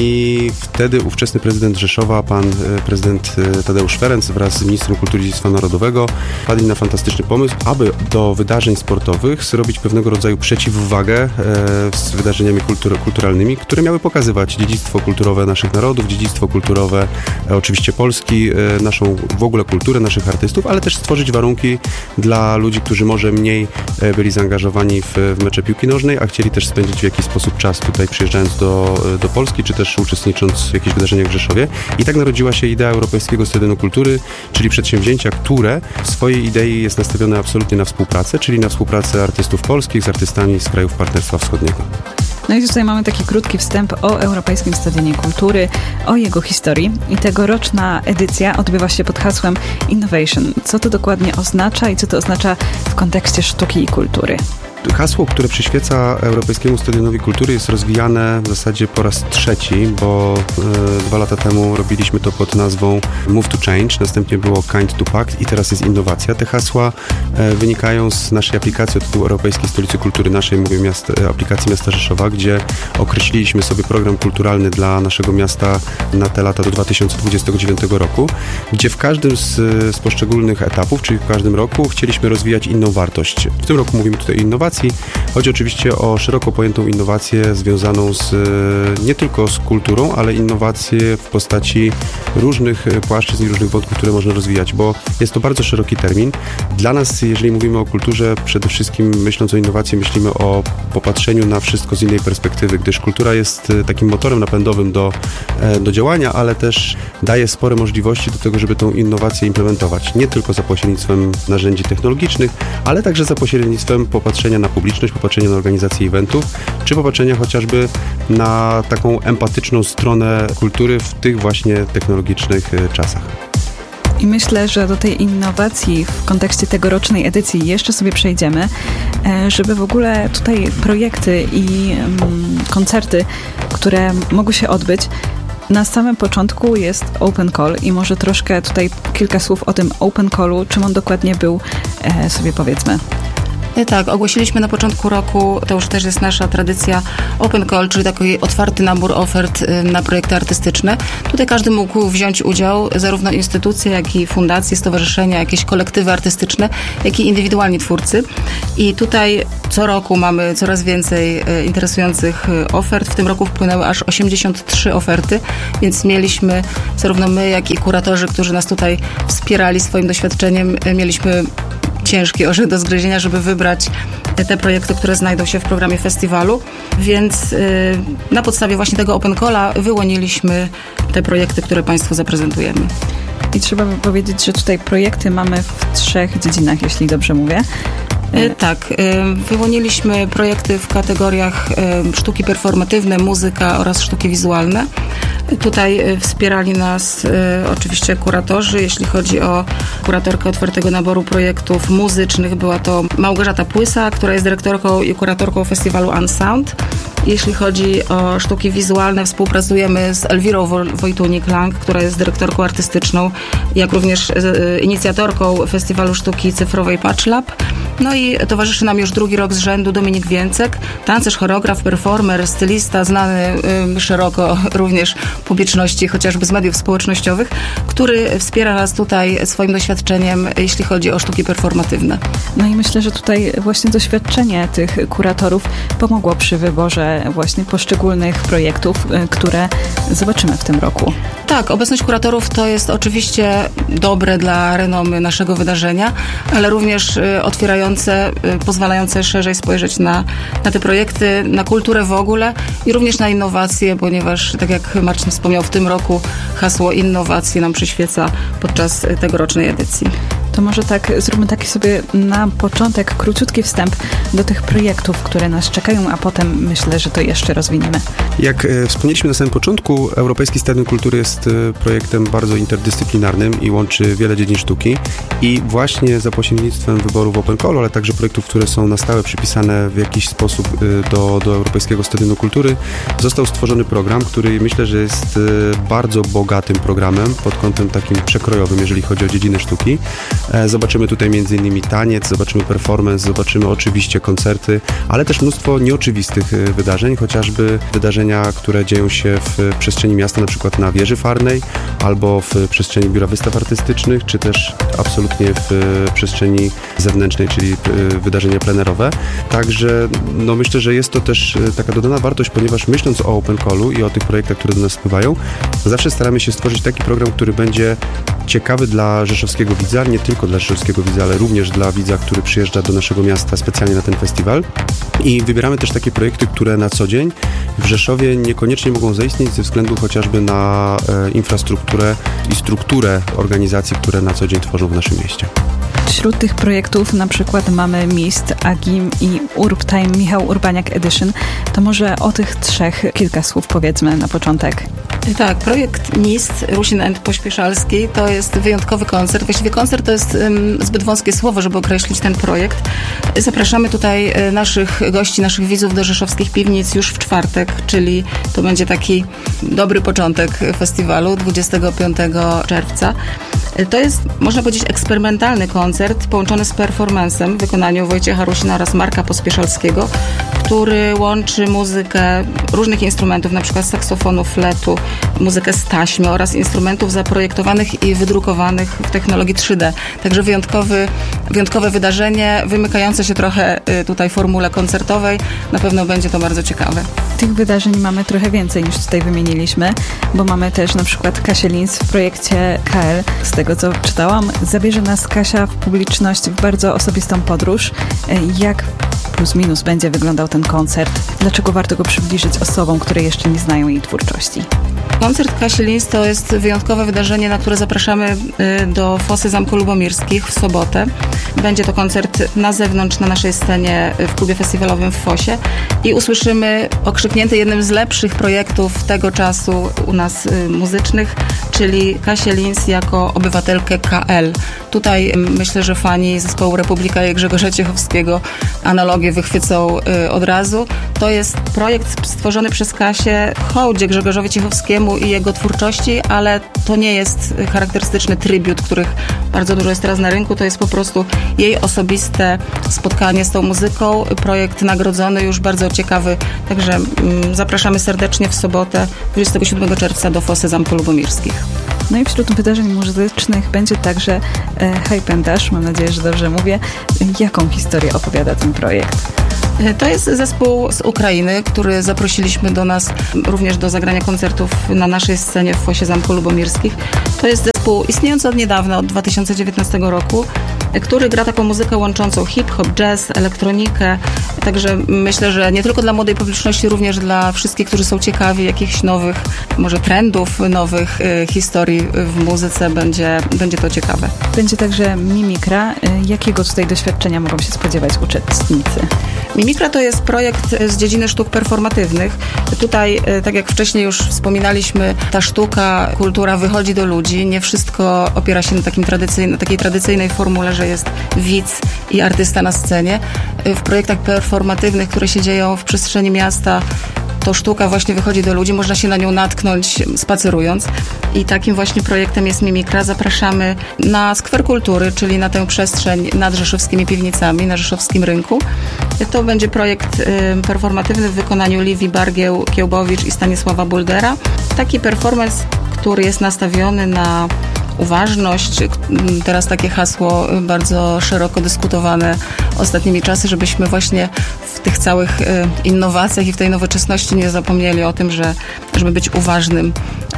i wtedy ówczesny prezydent Rzeszowa, pan prezydent Tadeusz Ferenc wraz z ministrem kultury i dziedzictwa narodowego wpadli na fantastyczny pomysł, aby do wydarzeń sportowych zrobić pewnego rodzaju przeciwwagę z wydarzeniami kulturalnymi, które miały pokazywać dziedzictwo kulturowe naszych narodów, dziedzictwo kulturowe oczywiście Polski, naszą w ogóle kulturę, naszych artystów, ale też stworzyć warunki dla ludzi, którzy może mniej byli zaangażowani w mecze piłki nożnej, a chcieli też spędzić w jakiś sposób czas tutaj przyjeżdżając do Polski, czy też uczestnicząc w jakichś wydarzeniach w Rzeszowie. I tak narodziła się idea Europejskiego Stadionu Kultury, czyli przedsięwzięcia, które w swojej idei jest nastawione absolutnie na współpracę, czyli na współpracę artystów polskich z artystami z krajów Partnerstwa Wschodniego. No i tutaj mamy taki krótki wstęp o Europejskim Stadionie Kultury, o jego historii i tegoroczna edycja odbywa się pod hasłem Innovation. Co to dokładnie oznacza i co to oznacza w kontekście sztuki i kultury? Hasło, które przyświeca Europejskiemu Stadionowi Kultury jest rozwijane w zasadzie po raz 3, bo 2 lata temu robiliśmy to pod nazwą Move to Change, następnie było Kind to Pact i teraz jest innowacja. Te hasła wynikają z naszej aplikacji o tytułu Europejskiej Stolicy Kultury, naszej, mówię, aplikacji miasta Rzeszowa, gdzie określiliśmy sobie program kulturalny dla naszego miasta na te lata do 2029 roku, gdzie w każdym z poszczególnych etapów, czyli w każdym roku chcieliśmy rozwijać inną wartość. W tym roku mówimy tutaj o innowacji, innowacji. Chodzi oczywiście o szeroko pojętą innowację związaną nie tylko z kulturą, ale innowacje w postaci różnych płaszczyzn i różnych wątków, które można rozwijać, bo jest to bardzo szeroki termin. Dla nas, jeżeli mówimy o kulturze, przede wszystkim myśląc o innowacji, myślimy o popatrzeniu na wszystko z innej perspektywy, gdyż kultura jest takim motorem napędowym do działania, ale też daje spore możliwości do tego, żeby tą innowację implementować. Nie tylko za pośrednictwem narzędzi technologicznych, ale także za pośrednictwem popatrzenia na publiczność, popatrzenia na organizację eventów, czy popatrzenia chociażby na taką empatyczną stronę kultury w tych właśnie technologicznych czasach. I myślę, że do tej innowacji w kontekście tegorocznej edycji jeszcze sobie przejdziemy, żeby w ogóle tutaj projekty i koncerty, które mogły się odbyć, na samym początku jest Open Call i może troszkę tutaj kilka słów o tym Open Callu, czym on dokładnie był, sobie powiedzmy. Tak, ogłosiliśmy na początku roku, to już też jest nasza tradycja, Open Call, czyli taki otwarty nabór ofert na projekty artystyczne. Tutaj każdy mógł wziąć udział, zarówno instytucje, jak i fundacje, stowarzyszenia, jakieś kolektywy artystyczne, jak i indywidualni twórcy. I tutaj co roku mamy coraz więcej interesujących ofert. W tym roku wpłynęły aż 83 oferty, więc mieliśmy, zarówno my, jak i kuratorzy, którzy nas tutaj wspierali swoim doświadczeniem, mieliśmy ciężki orzech do zgryzienia, żeby wybrać te projekty, które znajdą się w programie festiwalu, więc na podstawie właśnie tego Open Calla wyłoniliśmy te projekty, które Państwu zaprezentujemy. I trzeba by powiedzieć, że tutaj projekty mamy w 3 dziedzinach, jeśli dobrze mówię. Tak, wyłoniliśmy projekty w kategoriach sztuki performatywne, muzyka oraz sztuki wizualne. Tutaj wspierali nas oczywiście kuratorzy. Jeśli chodzi o kuratorkę otwartego naboru projektów muzycznych, była to Małgorzata Płysa, która jest dyrektorką i kuratorką festiwalu Unsound. Jeśli chodzi o sztuki wizualne, współpracujemy z Elwirą Wojtunik-Lang, która jest dyrektorką artystyczną, jak również inicjatorką festiwalu sztuki cyfrowej Patch Lab. No i towarzyszy nam już drugi rok z rzędu Dominik Więcek, tancerz, choreograf, performer, stylista, znany szeroko również publiczności, chociażby z mediów społecznościowych, który wspiera nas tutaj swoim doświadczeniem, jeśli chodzi o sztuki performatywne. No i myślę, że tutaj właśnie doświadczenie tych kuratorów pomogło przy wyborze właśnie poszczególnych projektów, które zobaczymy w tym roku. Tak, obecność kuratorów to jest oczywiście dobre dla renomy naszego wydarzenia, ale również otwierające, pozwalające szerzej spojrzeć na te projekty, na kulturę w ogóle i również na innowacje, ponieważ, tak jak Marcin wspomniał, w tym roku hasło innowacje nam przyświeca podczas tegorocznej edycji. To może tak zróbmy taki sobie na początek króciutki wstęp do tych projektów, które nas czekają, a potem myślę, że to jeszcze rozwiniemy. Jak wspomnieliśmy na samym początku, Europejski Stadion Kultury jest projektem bardzo interdyscyplinarnym i łączy wiele dziedzin sztuki i właśnie za pośrednictwem wyborów Open Call, ale także projektów, które są na stałe przypisane w jakiś sposób do Europejskiego Stadionu Kultury, został stworzony program, który myślę, że jest bardzo bogatym programem pod kątem takim przekrojowym, jeżeli chodzi o dziedzinę sztuki. Zobaczymy tutaj m.in. taniec, zobaczymy performance, zobaczymy oczywiście koncerty, ale też mnóstwo nieoczywistych wydarzeń, chociażby wydarzenia, które dzieją się w przestrzeni miasta, na przykład na Wieży Farnej, albo w przestrzeni Biura Wystaw Artystycznych, czy też absolutnie w przestrzeni zewnętrznej, czyli wydarzenia plenerowe. Także myślę, że jest to też taka dodana wartość, ponieważ myśląc o Open Callu i o tych projektach, które do nas wpływają, zawsze staramy się stworzyć taki program, który będzie ciekawy dla rzeszowskiego widza, nie tylko dla rzeszowskiego widza, ale również dla widza, który przyjeżdża do naszego miasta specjalnie na ten festiwal. I wybieramy też takie projekty, które na co dzień w Rzeszowie niekoniecznie mogą zaistnieć ze względu chociażby na infrastrukturę i strukturę organizacji, które na co dzień tworzą w naszym mieście. Wśród tych projektów na przykład mamy MIST, AGIM i UrbTime Michał Urbaniak Edition. To może o tych 3 kilka słów powiedzmy na początek. Tak, projekt MIST, Rusin and Pośpieszalski, to jest wyjątkowy koncert. Właściwie koncert to jest zbyt wąskie słowo, żeby określić ten projekt. Zapraszamy tutaj naszych gości, naszych widzów do rzeszowskich piwnic już w czwartek, czyli to będzie taki dobry początek festiwalu 25 czerwca. To jest, można powiedzieć, eksperymentalny koncert połączony z performancem w wykonaniu Wojciecha Rusina oraz Marka Pospieszalskiego, który łączy muzykę różnych instrumentów, na przykład saksofonu, fletu, muzykę z taśmy oraz instrumentów zaprojektowanych i wydrukowanych w technologii 3D. Także wyjątkowe wydarzenie, wymykające się trochę tutaj formule koncertowej. Na pewno będzie to bardzo ciekawe. Tych wydarzeń mamy trochę więcej niż tutaj wymieniliśmy, bo mamy też na przykład Kasię Lins w projekcie KL. Z tego co czytałam, zabierze nas Kasia w publiczność w bardzo osobistą podróż. Jak plus minus będzie wyglądał ten koncert? Dlaczego warto go przybliżyć osobom, które jeszcze nie znają jej twórczości? Koncert Kasi Lins to jest wyjątkowe wydarzenie, na które zapraszamy do Fosy Zamku Lubomirskich w sobotę. Będzie to koncert na zewnątrz, na naszej scenie w klubie festiwalowym w Fosie i usłyszymy okrzyknięty jednym z lepszych projektów tego czasu u nas muzycznych, czyli Kasię Lins jako obywatelkę KL. Tutaj myślę, że fani zespołu Republika i Grzegorza Ciechowskiego analogię wychwycą od razu. To jest projekt stworzony przez Kasię w hołdzie Grzegorzowi Ciechowskiemu i jego twórczości, ale to nie jest charakterystyczny tribut, których bardzo dużo jest teraz na rynku. To jest po prostu jej osobiste spotkanie z tą muzyką. Projekt nagrodzony, już bardzo ciekawy. Także zapraszamy serdecznie w sobotę 27 czerwca do Fosy Zamku Lubomirskich. No i wśród wydarzeń muzycznych będzie także Hype and Dash. Mam nadzieję, że dobrze mówię. Jaką historię opowiada ten projekt? To jest zespół z Ukrainy, który zaprosiliśmy do nas również do zagrania koncertów na naszej scenie w Fosie Zamku Lubomirskich. To jest zespół istniejący od niedawna, od 2019 roku, który gra taką muzykę łączącą hip-hop, jazz, elektronikę. Także myślę, że nie tylko dla młodej publiczności, również dla wszystkich, którzy są ciekawi jakichś nowych, może trendów, nowych historii w muzyce, będzie to ciekawe. Będzie także Mimikra. Jakiego tutaj doświadczenia mogą się spodziewać uczestnicy? Mimikra to jest projekt z dziedziny sztuk performatywnych. Tutaj, tak jak wcześniej już wspominaliśmy, ta sztuka, kultura wychodzi do ludzi. Nie wszystko opiera się na takiej tradycyjnej formule, że jest widz i artysta na scenie. W projektach performatywnych, które się dzieją w przestrzeni miasta, to sztuka właśnie wychodzi do ludzi, można się na nią natknąć spacerując. I takim właśnie projektem jest Mimikra. Zapraszamy na Skwer Kultury, czyli na tę przestrzeń nad rzeszowskimi piwnicami, na rzeszowskim rynku. To będzie projekt performatywny w wykonaniu Liwii Bargieł-Kiełbowicz i Stanisława Buldera. Taki performance, który jest nastawiony na uważność. Teraz takie hasło bardzo szeroko dyskutowane ostatnimi czasy, żebyśmy właśnie w tych całych innowacjach i w tej nowoczesności nie zapomnieli o tym, żeby być uważnym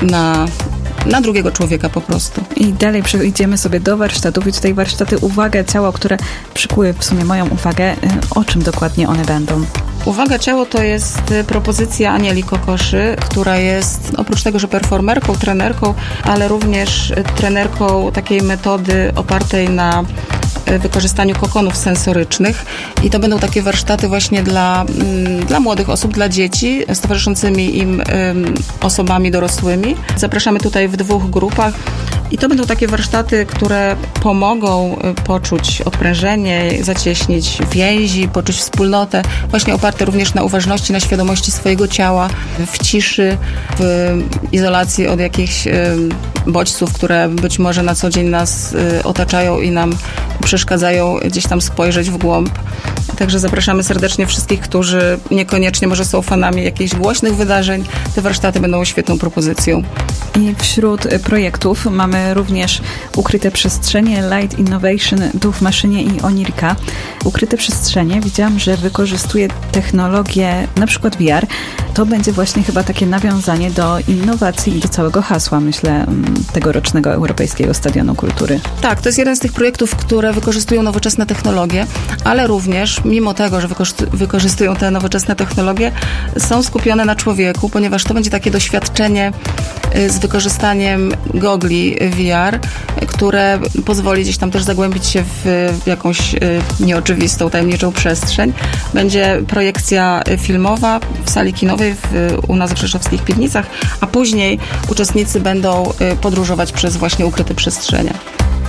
na drugiego człowieka po prostu. I dalej przejdziemy sobie do warsztatów i tutaj warsztaty Uwaga Ciało, które przykuły w sumie moją uwagę. O czym dokładnie one będą? Uwaga Ciało to jest propozycja Anieli Kokoszy, która jest oprócz tego, że performerką, trenerką, ale również trenerką takiej metody opartej na wykorzystaniu kokonów sensorycznych i to będą takie warsztaty właśnie dla młodych osób, dla dzieci z towarzyszącymi im osobami dorosłymi. Zapraszamy tutaj w 2 grupach i to będą takie warsztaty, które pomogą poczuć odprężenie, zacieśnić więzi, poczuć wspólnotę, właśnie oparte również na uważności, na świadomości swojego ciała, w ciszy, w izolacji od jakichś bodźców, które być może na co dzień nas otaczają i nam przeszkadzają gdzieś tam spojrzeć w głąb. Także zapraszamy serdecznie wszystkich, którzy niekoniecznie może są fanami jakichś głośnych wydarzeń. Te warsztaty będą świetną propozycją. I wśród projektów mamy również Ukryte Przestrzenie, Light Innovation, Duch w maszynie i Onirka. Ukryte Przestrzenie, widziałam, że wykorzystuje technologię, na przykład VR. To będzie właśnie chyba takie nawiązanie do innowacji i do całego hasła, myślę, tegorocznego Europejskiego Stadionu Kultury. Tak, to jest jeden z tych projektów, które wykorzystują nowoczesne technologie, ale również, mimo tego, że wykorzystują te nowoczesne technologie, są skupione na człowieku, ponieważ to będzie takie doświadczenie z wykorzystaniem gogli VR, które pozwoli gdzieś tam też zagłębić się w jakąś nieoczywistą, tajemniczą przestrzeń. Będzie projekcja filmowa w sali kinowej u nas w rzeszowskich piwnicach, a później uczestnicy będą podróżować przez właśnie ukryte przestrzenie.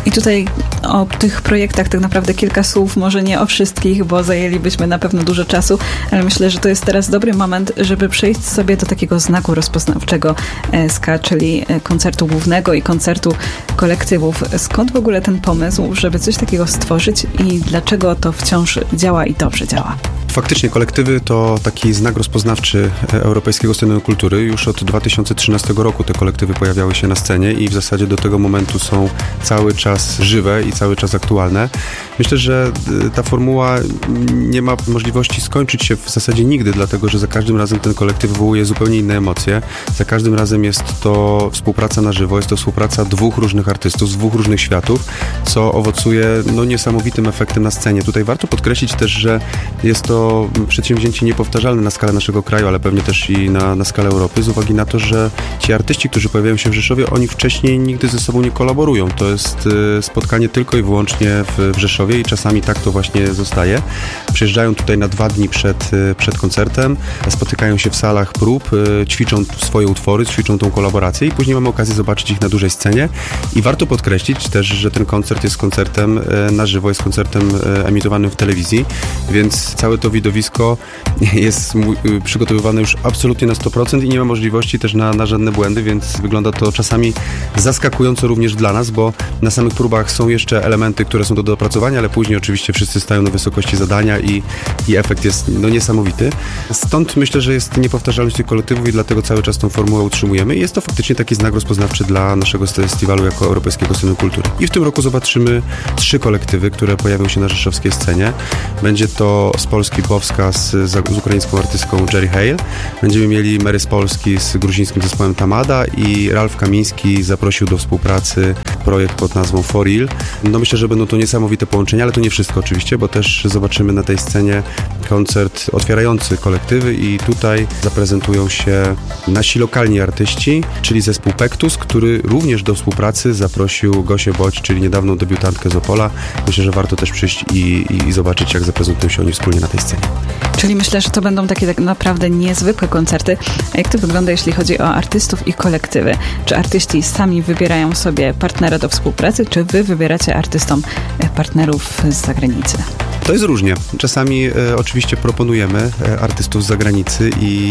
I tutaj o tych projektach tak naprawdę kilka słów, może nie o wszystkich, bo zajęlibyśmy na pewno dużo czasu, ale myślę, że to jest teraz dobry moment, żeby przejść sobie do takiego znaku rozpoznawczego SK, czyli koncertu głównego i koncertu kolektywów. Skąd w ogóle ten pomysł, żeby coś takiego stworzyć i dlaczego to wciąż działa i dobrze działa? Faktycznie kolektywy to taki znak rozpoznawczy Europejskiego Sceny Kultury. Już od 2013 roku te kolektywy pojawiały się na scenie i w zasadzie do tego momentu są cały czas żywe i cały czas aktualne. Myślę, że ta formuła nie ma możliwości skończyć się w zasadzie nigdy, dlatego że za każdym razem ten kolektyw wywołuje zupełnie inne emocje. Za każdym razem jest to współpraca na żywo, jest to współpraca dwóch różnych artystów z dwóch różnych światów, co owocuje niesamowitym efektem na scenie. Tutaj warto podkreślić też, że jest to przedsięwzięcie niepowtarzalne na skalę naszego kraju, ale pewnie też i na skalę Europy, z uwagi na to, że ci artyści, którzy pojawiają się w Rzeszowie, oni wcześniej nigdy ze sobą nie kolaborują. To jest spotkanie tylko i wyłącznie w Rzeszowie i czasami tak to właśnie zostaje. Przyjeżdżają tutaj na 2 dni przed koncertem, spotykają się w salach prób, ćwiczą swoje utwory, ćwiczą tą kolaborację i później mamy okazję zobaczyć ich na dużej scenie. I warto podkreślić też, że ten koncert jest koncertem na żywo, jest koncertem emitowanym w telewizji, więc całe to widowisko jest przygotowywane już absolutnie na 100% i nie ma możliwości też na żadne błędy, więc wygląda to czasami zaskakująco również dla nas, bo na samych próbach są jeszcze elementy, które są do dopracowania, ale później oczywiście wszyscy stają na wysokości zadania i efekt jest niesamowity. Stąd myślę, że jest niepowtarzalność tych kolektywów i dlatego cały czas tą formułę utrzymujemy i jest to faktycznie taki znak rozpoznawczy dla naszego festiwalu jako Europejskiego Sceny Kultury. I w tym roku zobaczymy 3 kolektywy, które pojawią się na rzeszowskiej scenie. Będzie to z Polski Bowska z ukraińską artystką Jerry Hale. Będziemy mieli Mary z Polski z gruzińskim zespołem Tamada i Ralf Kamiński zaprosił do współpracy projekt pod nazwą For Real. Myślę, że będą to niesamowite połączenia, ale to nie wszystko oczywiście, bo też zobaczymy na tej scenie koncert otwierający kolektywy i tutaj zaprezentują się nasi lokalni artyści, czyli zespół Pektus, który również do współpracy zaprosił Gosię Boć, czyli niedawną debiutantkę z Opola. Myślę, że warto też przyjść i zobaczyć, jak zaprezentują się oni wspólnie na tej scenie. Czyli myślę, że to będą takie tak naprawdę niezwykłe koncerty. A jak to wygląda, jeśli chodzi o artystów i kolektywy? Czy artyści sami wybierają sobie partnera do współpracy, czy wy wybieracie artystom partnerów z zagranicy? To jest różnie. Czasami oczywiście proponujemy artystów z zagranicy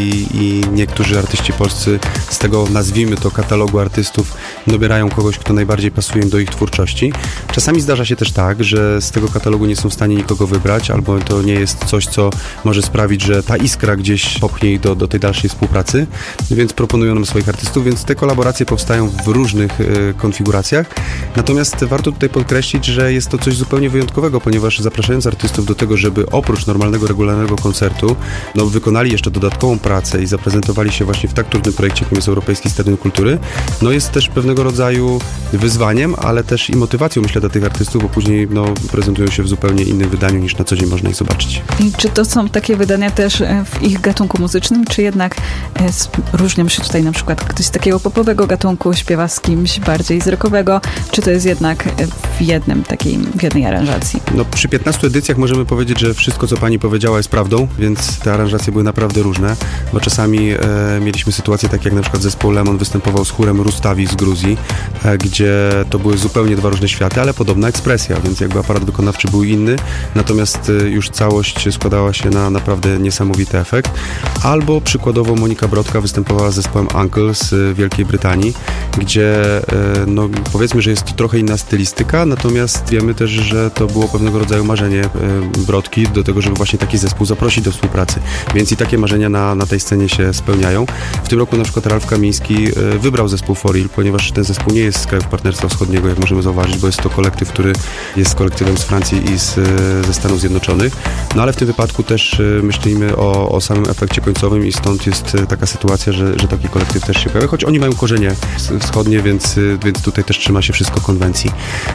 i niektórzy artyści polscy z tego, nazwijmy to, katalogu artystów dobierają kogoś, kto najbardziej pasuje do ich twórczości. Czasami zdarza się też tak, że z tego katalogu nie są w stanie nikogo wybrać, albo to nie jest coś, co może sprawić, że ta iskra gdzieś popchnie ich do tej dalszej współpracy, więc proponują nam swoich artystów, więc te kolaboracje powstają w różnych konfiguracjach. Natomiast warto tutaj podkreślić, że jest to coś zupełnie wyjątkowego, ponieważ zapraszając artystów do tego, żeby oprócz normalnego, regularnego koncertu wykonali jeszcze dodatkową pracę i zaprezentowali się właśnie w tak trudnym projekcie, jakim jest Europejski Stadion Kultury, jest też pewnego rodzaju wyzwaniem, ale też i motywacją, myślę, dla tych artystów, bo później prezentują się w zupełnie innym wydaniu niż na co dzień można ich zobaczyć. I czy to są takie wydania też w ich gatunku muzycznym, czy jednak różnią się tutaj na przykład ktoś z takiego popowego gatunku śpiewa z kimś bardziej z rockowego, czy to jest jednak w jednej aranżacji? Przy 15 edycjach możemy powiedzieć, że wszystko, co pani powiedziała, jest prawdą, więc te aranżacje były naprawdę różne, bo czasami mieliśmy sytuacje takie, jak na przykład zespół Lemon występował z chórem Rustavi z Gruzji, gdzie to były zupełnie 2 różne światy, ale podobna ekspresja, więc jakby aparat wykonawczy był inny, natomiast już całość składała się na naprawdę niesamowity efekt. Albo przykładowo Monika Brodka występowała z zespołem Uncle z Wielkiej Brytanii, gdzie powiedzmy, że jest to trochę inna stylistyka, natomiast wiemy też, że to było pewnego rodzaju marzenie Brodki do tego, żeby właśnie taki zespół zaprosić do współpracy. Więc i takie marzenia na tej scenie się spełniają. W tym roku na przykład Ralf Kamiński wybrał zespół For Real, ponieważ ten zespół nie jest z krajów Partnerstwa Wschodniego, jak możemy zauważyć, bo jest to kolektyw, który jest kolektywem z Francji i ze Stanów Zjednoczonych. Ale w tym wypadku też myślimy o samym efekcie końcowym i stąd jest taka sytuacja, że taki kolektyw też się pojawia, choć oni mają korzenie wschodnie, więc tutaj też trzyma się wszystko konwencji.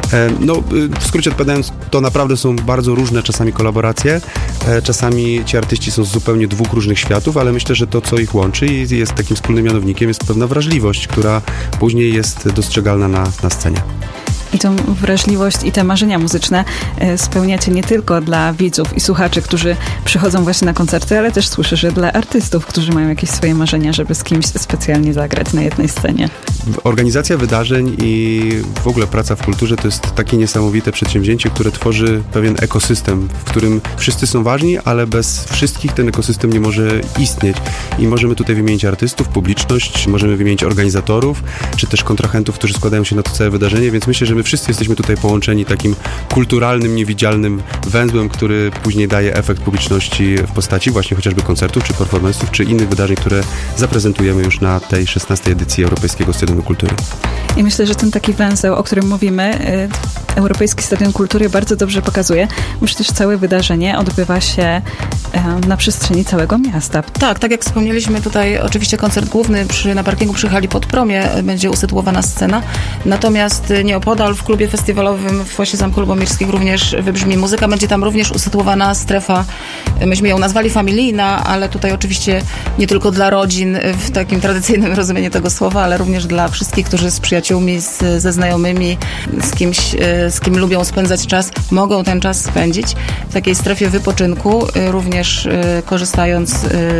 W skrócie odpowiadając, to naprawdę są bardzo różne czasami kolaboracje, czasami ci artyści są z zupełnie 2 różnych światów, ale myślę, że to, co ich łączy i jest takim wspólnym mianownikiem, jest pewna wrażliwość, która później jest dostrzegalna na scenie. I tą wrażliwość i te marzenia muzyczne spełniacie nie tylko dla widzów i słuchaczy, którzy przychodzą właśnie na koncerty, ale też słyszę, że dla artystów, którzy mają jakieś swoje marzenia, żeby z kimś specjalnie zagrać na jednej scenie. Organizacja wydarzeń i w ogóle praca w kulturze to jest takie niesamowite przedsięwzięcie, które tworzy pewien ekosystem, w którym wszyscy są ważni, ale bez wszystkich ten ekosystem nie może istnieć. I możemy tutaj wymienić artystów, publiczność, możemy wymienić organizatorów, czy też kontrahentów, którzy składają się na to całe wydarzenie, więc myślę, że my wszyscy jesteśmy tutaj połączeni takim kulturalnym, niewidzialnym węzłem, który później daje efekt publiczności w postaci właśnie chociażby koncertów, czy performance'ów, czy innych wydarzeń, które zaprezentujemy już na tej 16. edycji Europejskiego Stadionu Kultury. I myślę, że ten taki węzeł, o którym mówimy, Europejski Stadion Kultury bardzo dobrze pokazuje, bo przecież całe wydarzenie odbywa się na przestrzeni całego miasta. Tak jak wspomnieliśmy tutaj, oczywiście koncert główny na parkingu przy hali Podpromie będzie usytuowana scena, natomiast nieopodal w klubie festiwalowym w Fosie Zamku Lubomirskich również wybrzmi muzyka, będzie tam również usytuowana strefa, myśmy ją nazwali familijna, ale tutaj oczywiście nie tylko dla rodzin w takim tradycyjnym rozumieniu tego słowa, ale również dla wszystkich, którzy z przyjaciółmi, ze znajomymi, z kimś, z kim lubią spędzać czas, mogą ten czas spędzić w takiej strefie wypoczynku, również korzystając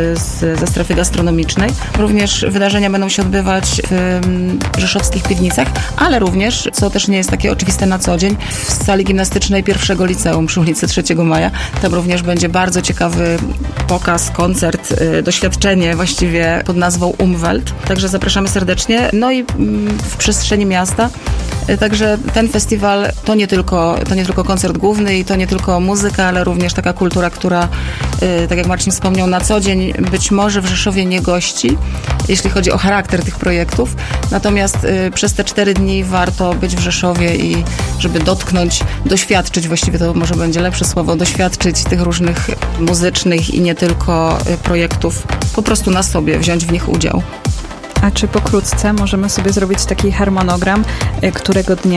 ze strefy gastronomicznej. Również wydarzenia będą się odbywać w rzeszowskich piwnicach, ale również, co też nie jest takie oczywiste na co dzień, w sali gimnastycznej pierwszego liceum przy ulicy 3 Maja. Tam również będzie bardzo ciekawy pokaz, koncert, doświadczenie właściwie pod nazwą Umwelt. Także zapraszamy serdecznie. No i w przestrzeni miasta. Także ten festiwal to nie tylko koncert główny i to nie tylko muzyka, ale również taka kultura, która, tak jak Marcin wspomniał, na co dzień być może w Rzeszowie nie gości, jeśli chodzi o charakter tych projektów. Natomiast przez te 4 dni warto być w Rzeszowie i żeby doświadczyć, właściwie to może będzie lepsze słowo, doświadczyć tych różnych muzycznych i nie tylko projektów, po prostu na sobie, wziąć w nich udział. A czy pokrótce możemy sobie zrobić taki harmonogram, którego dnia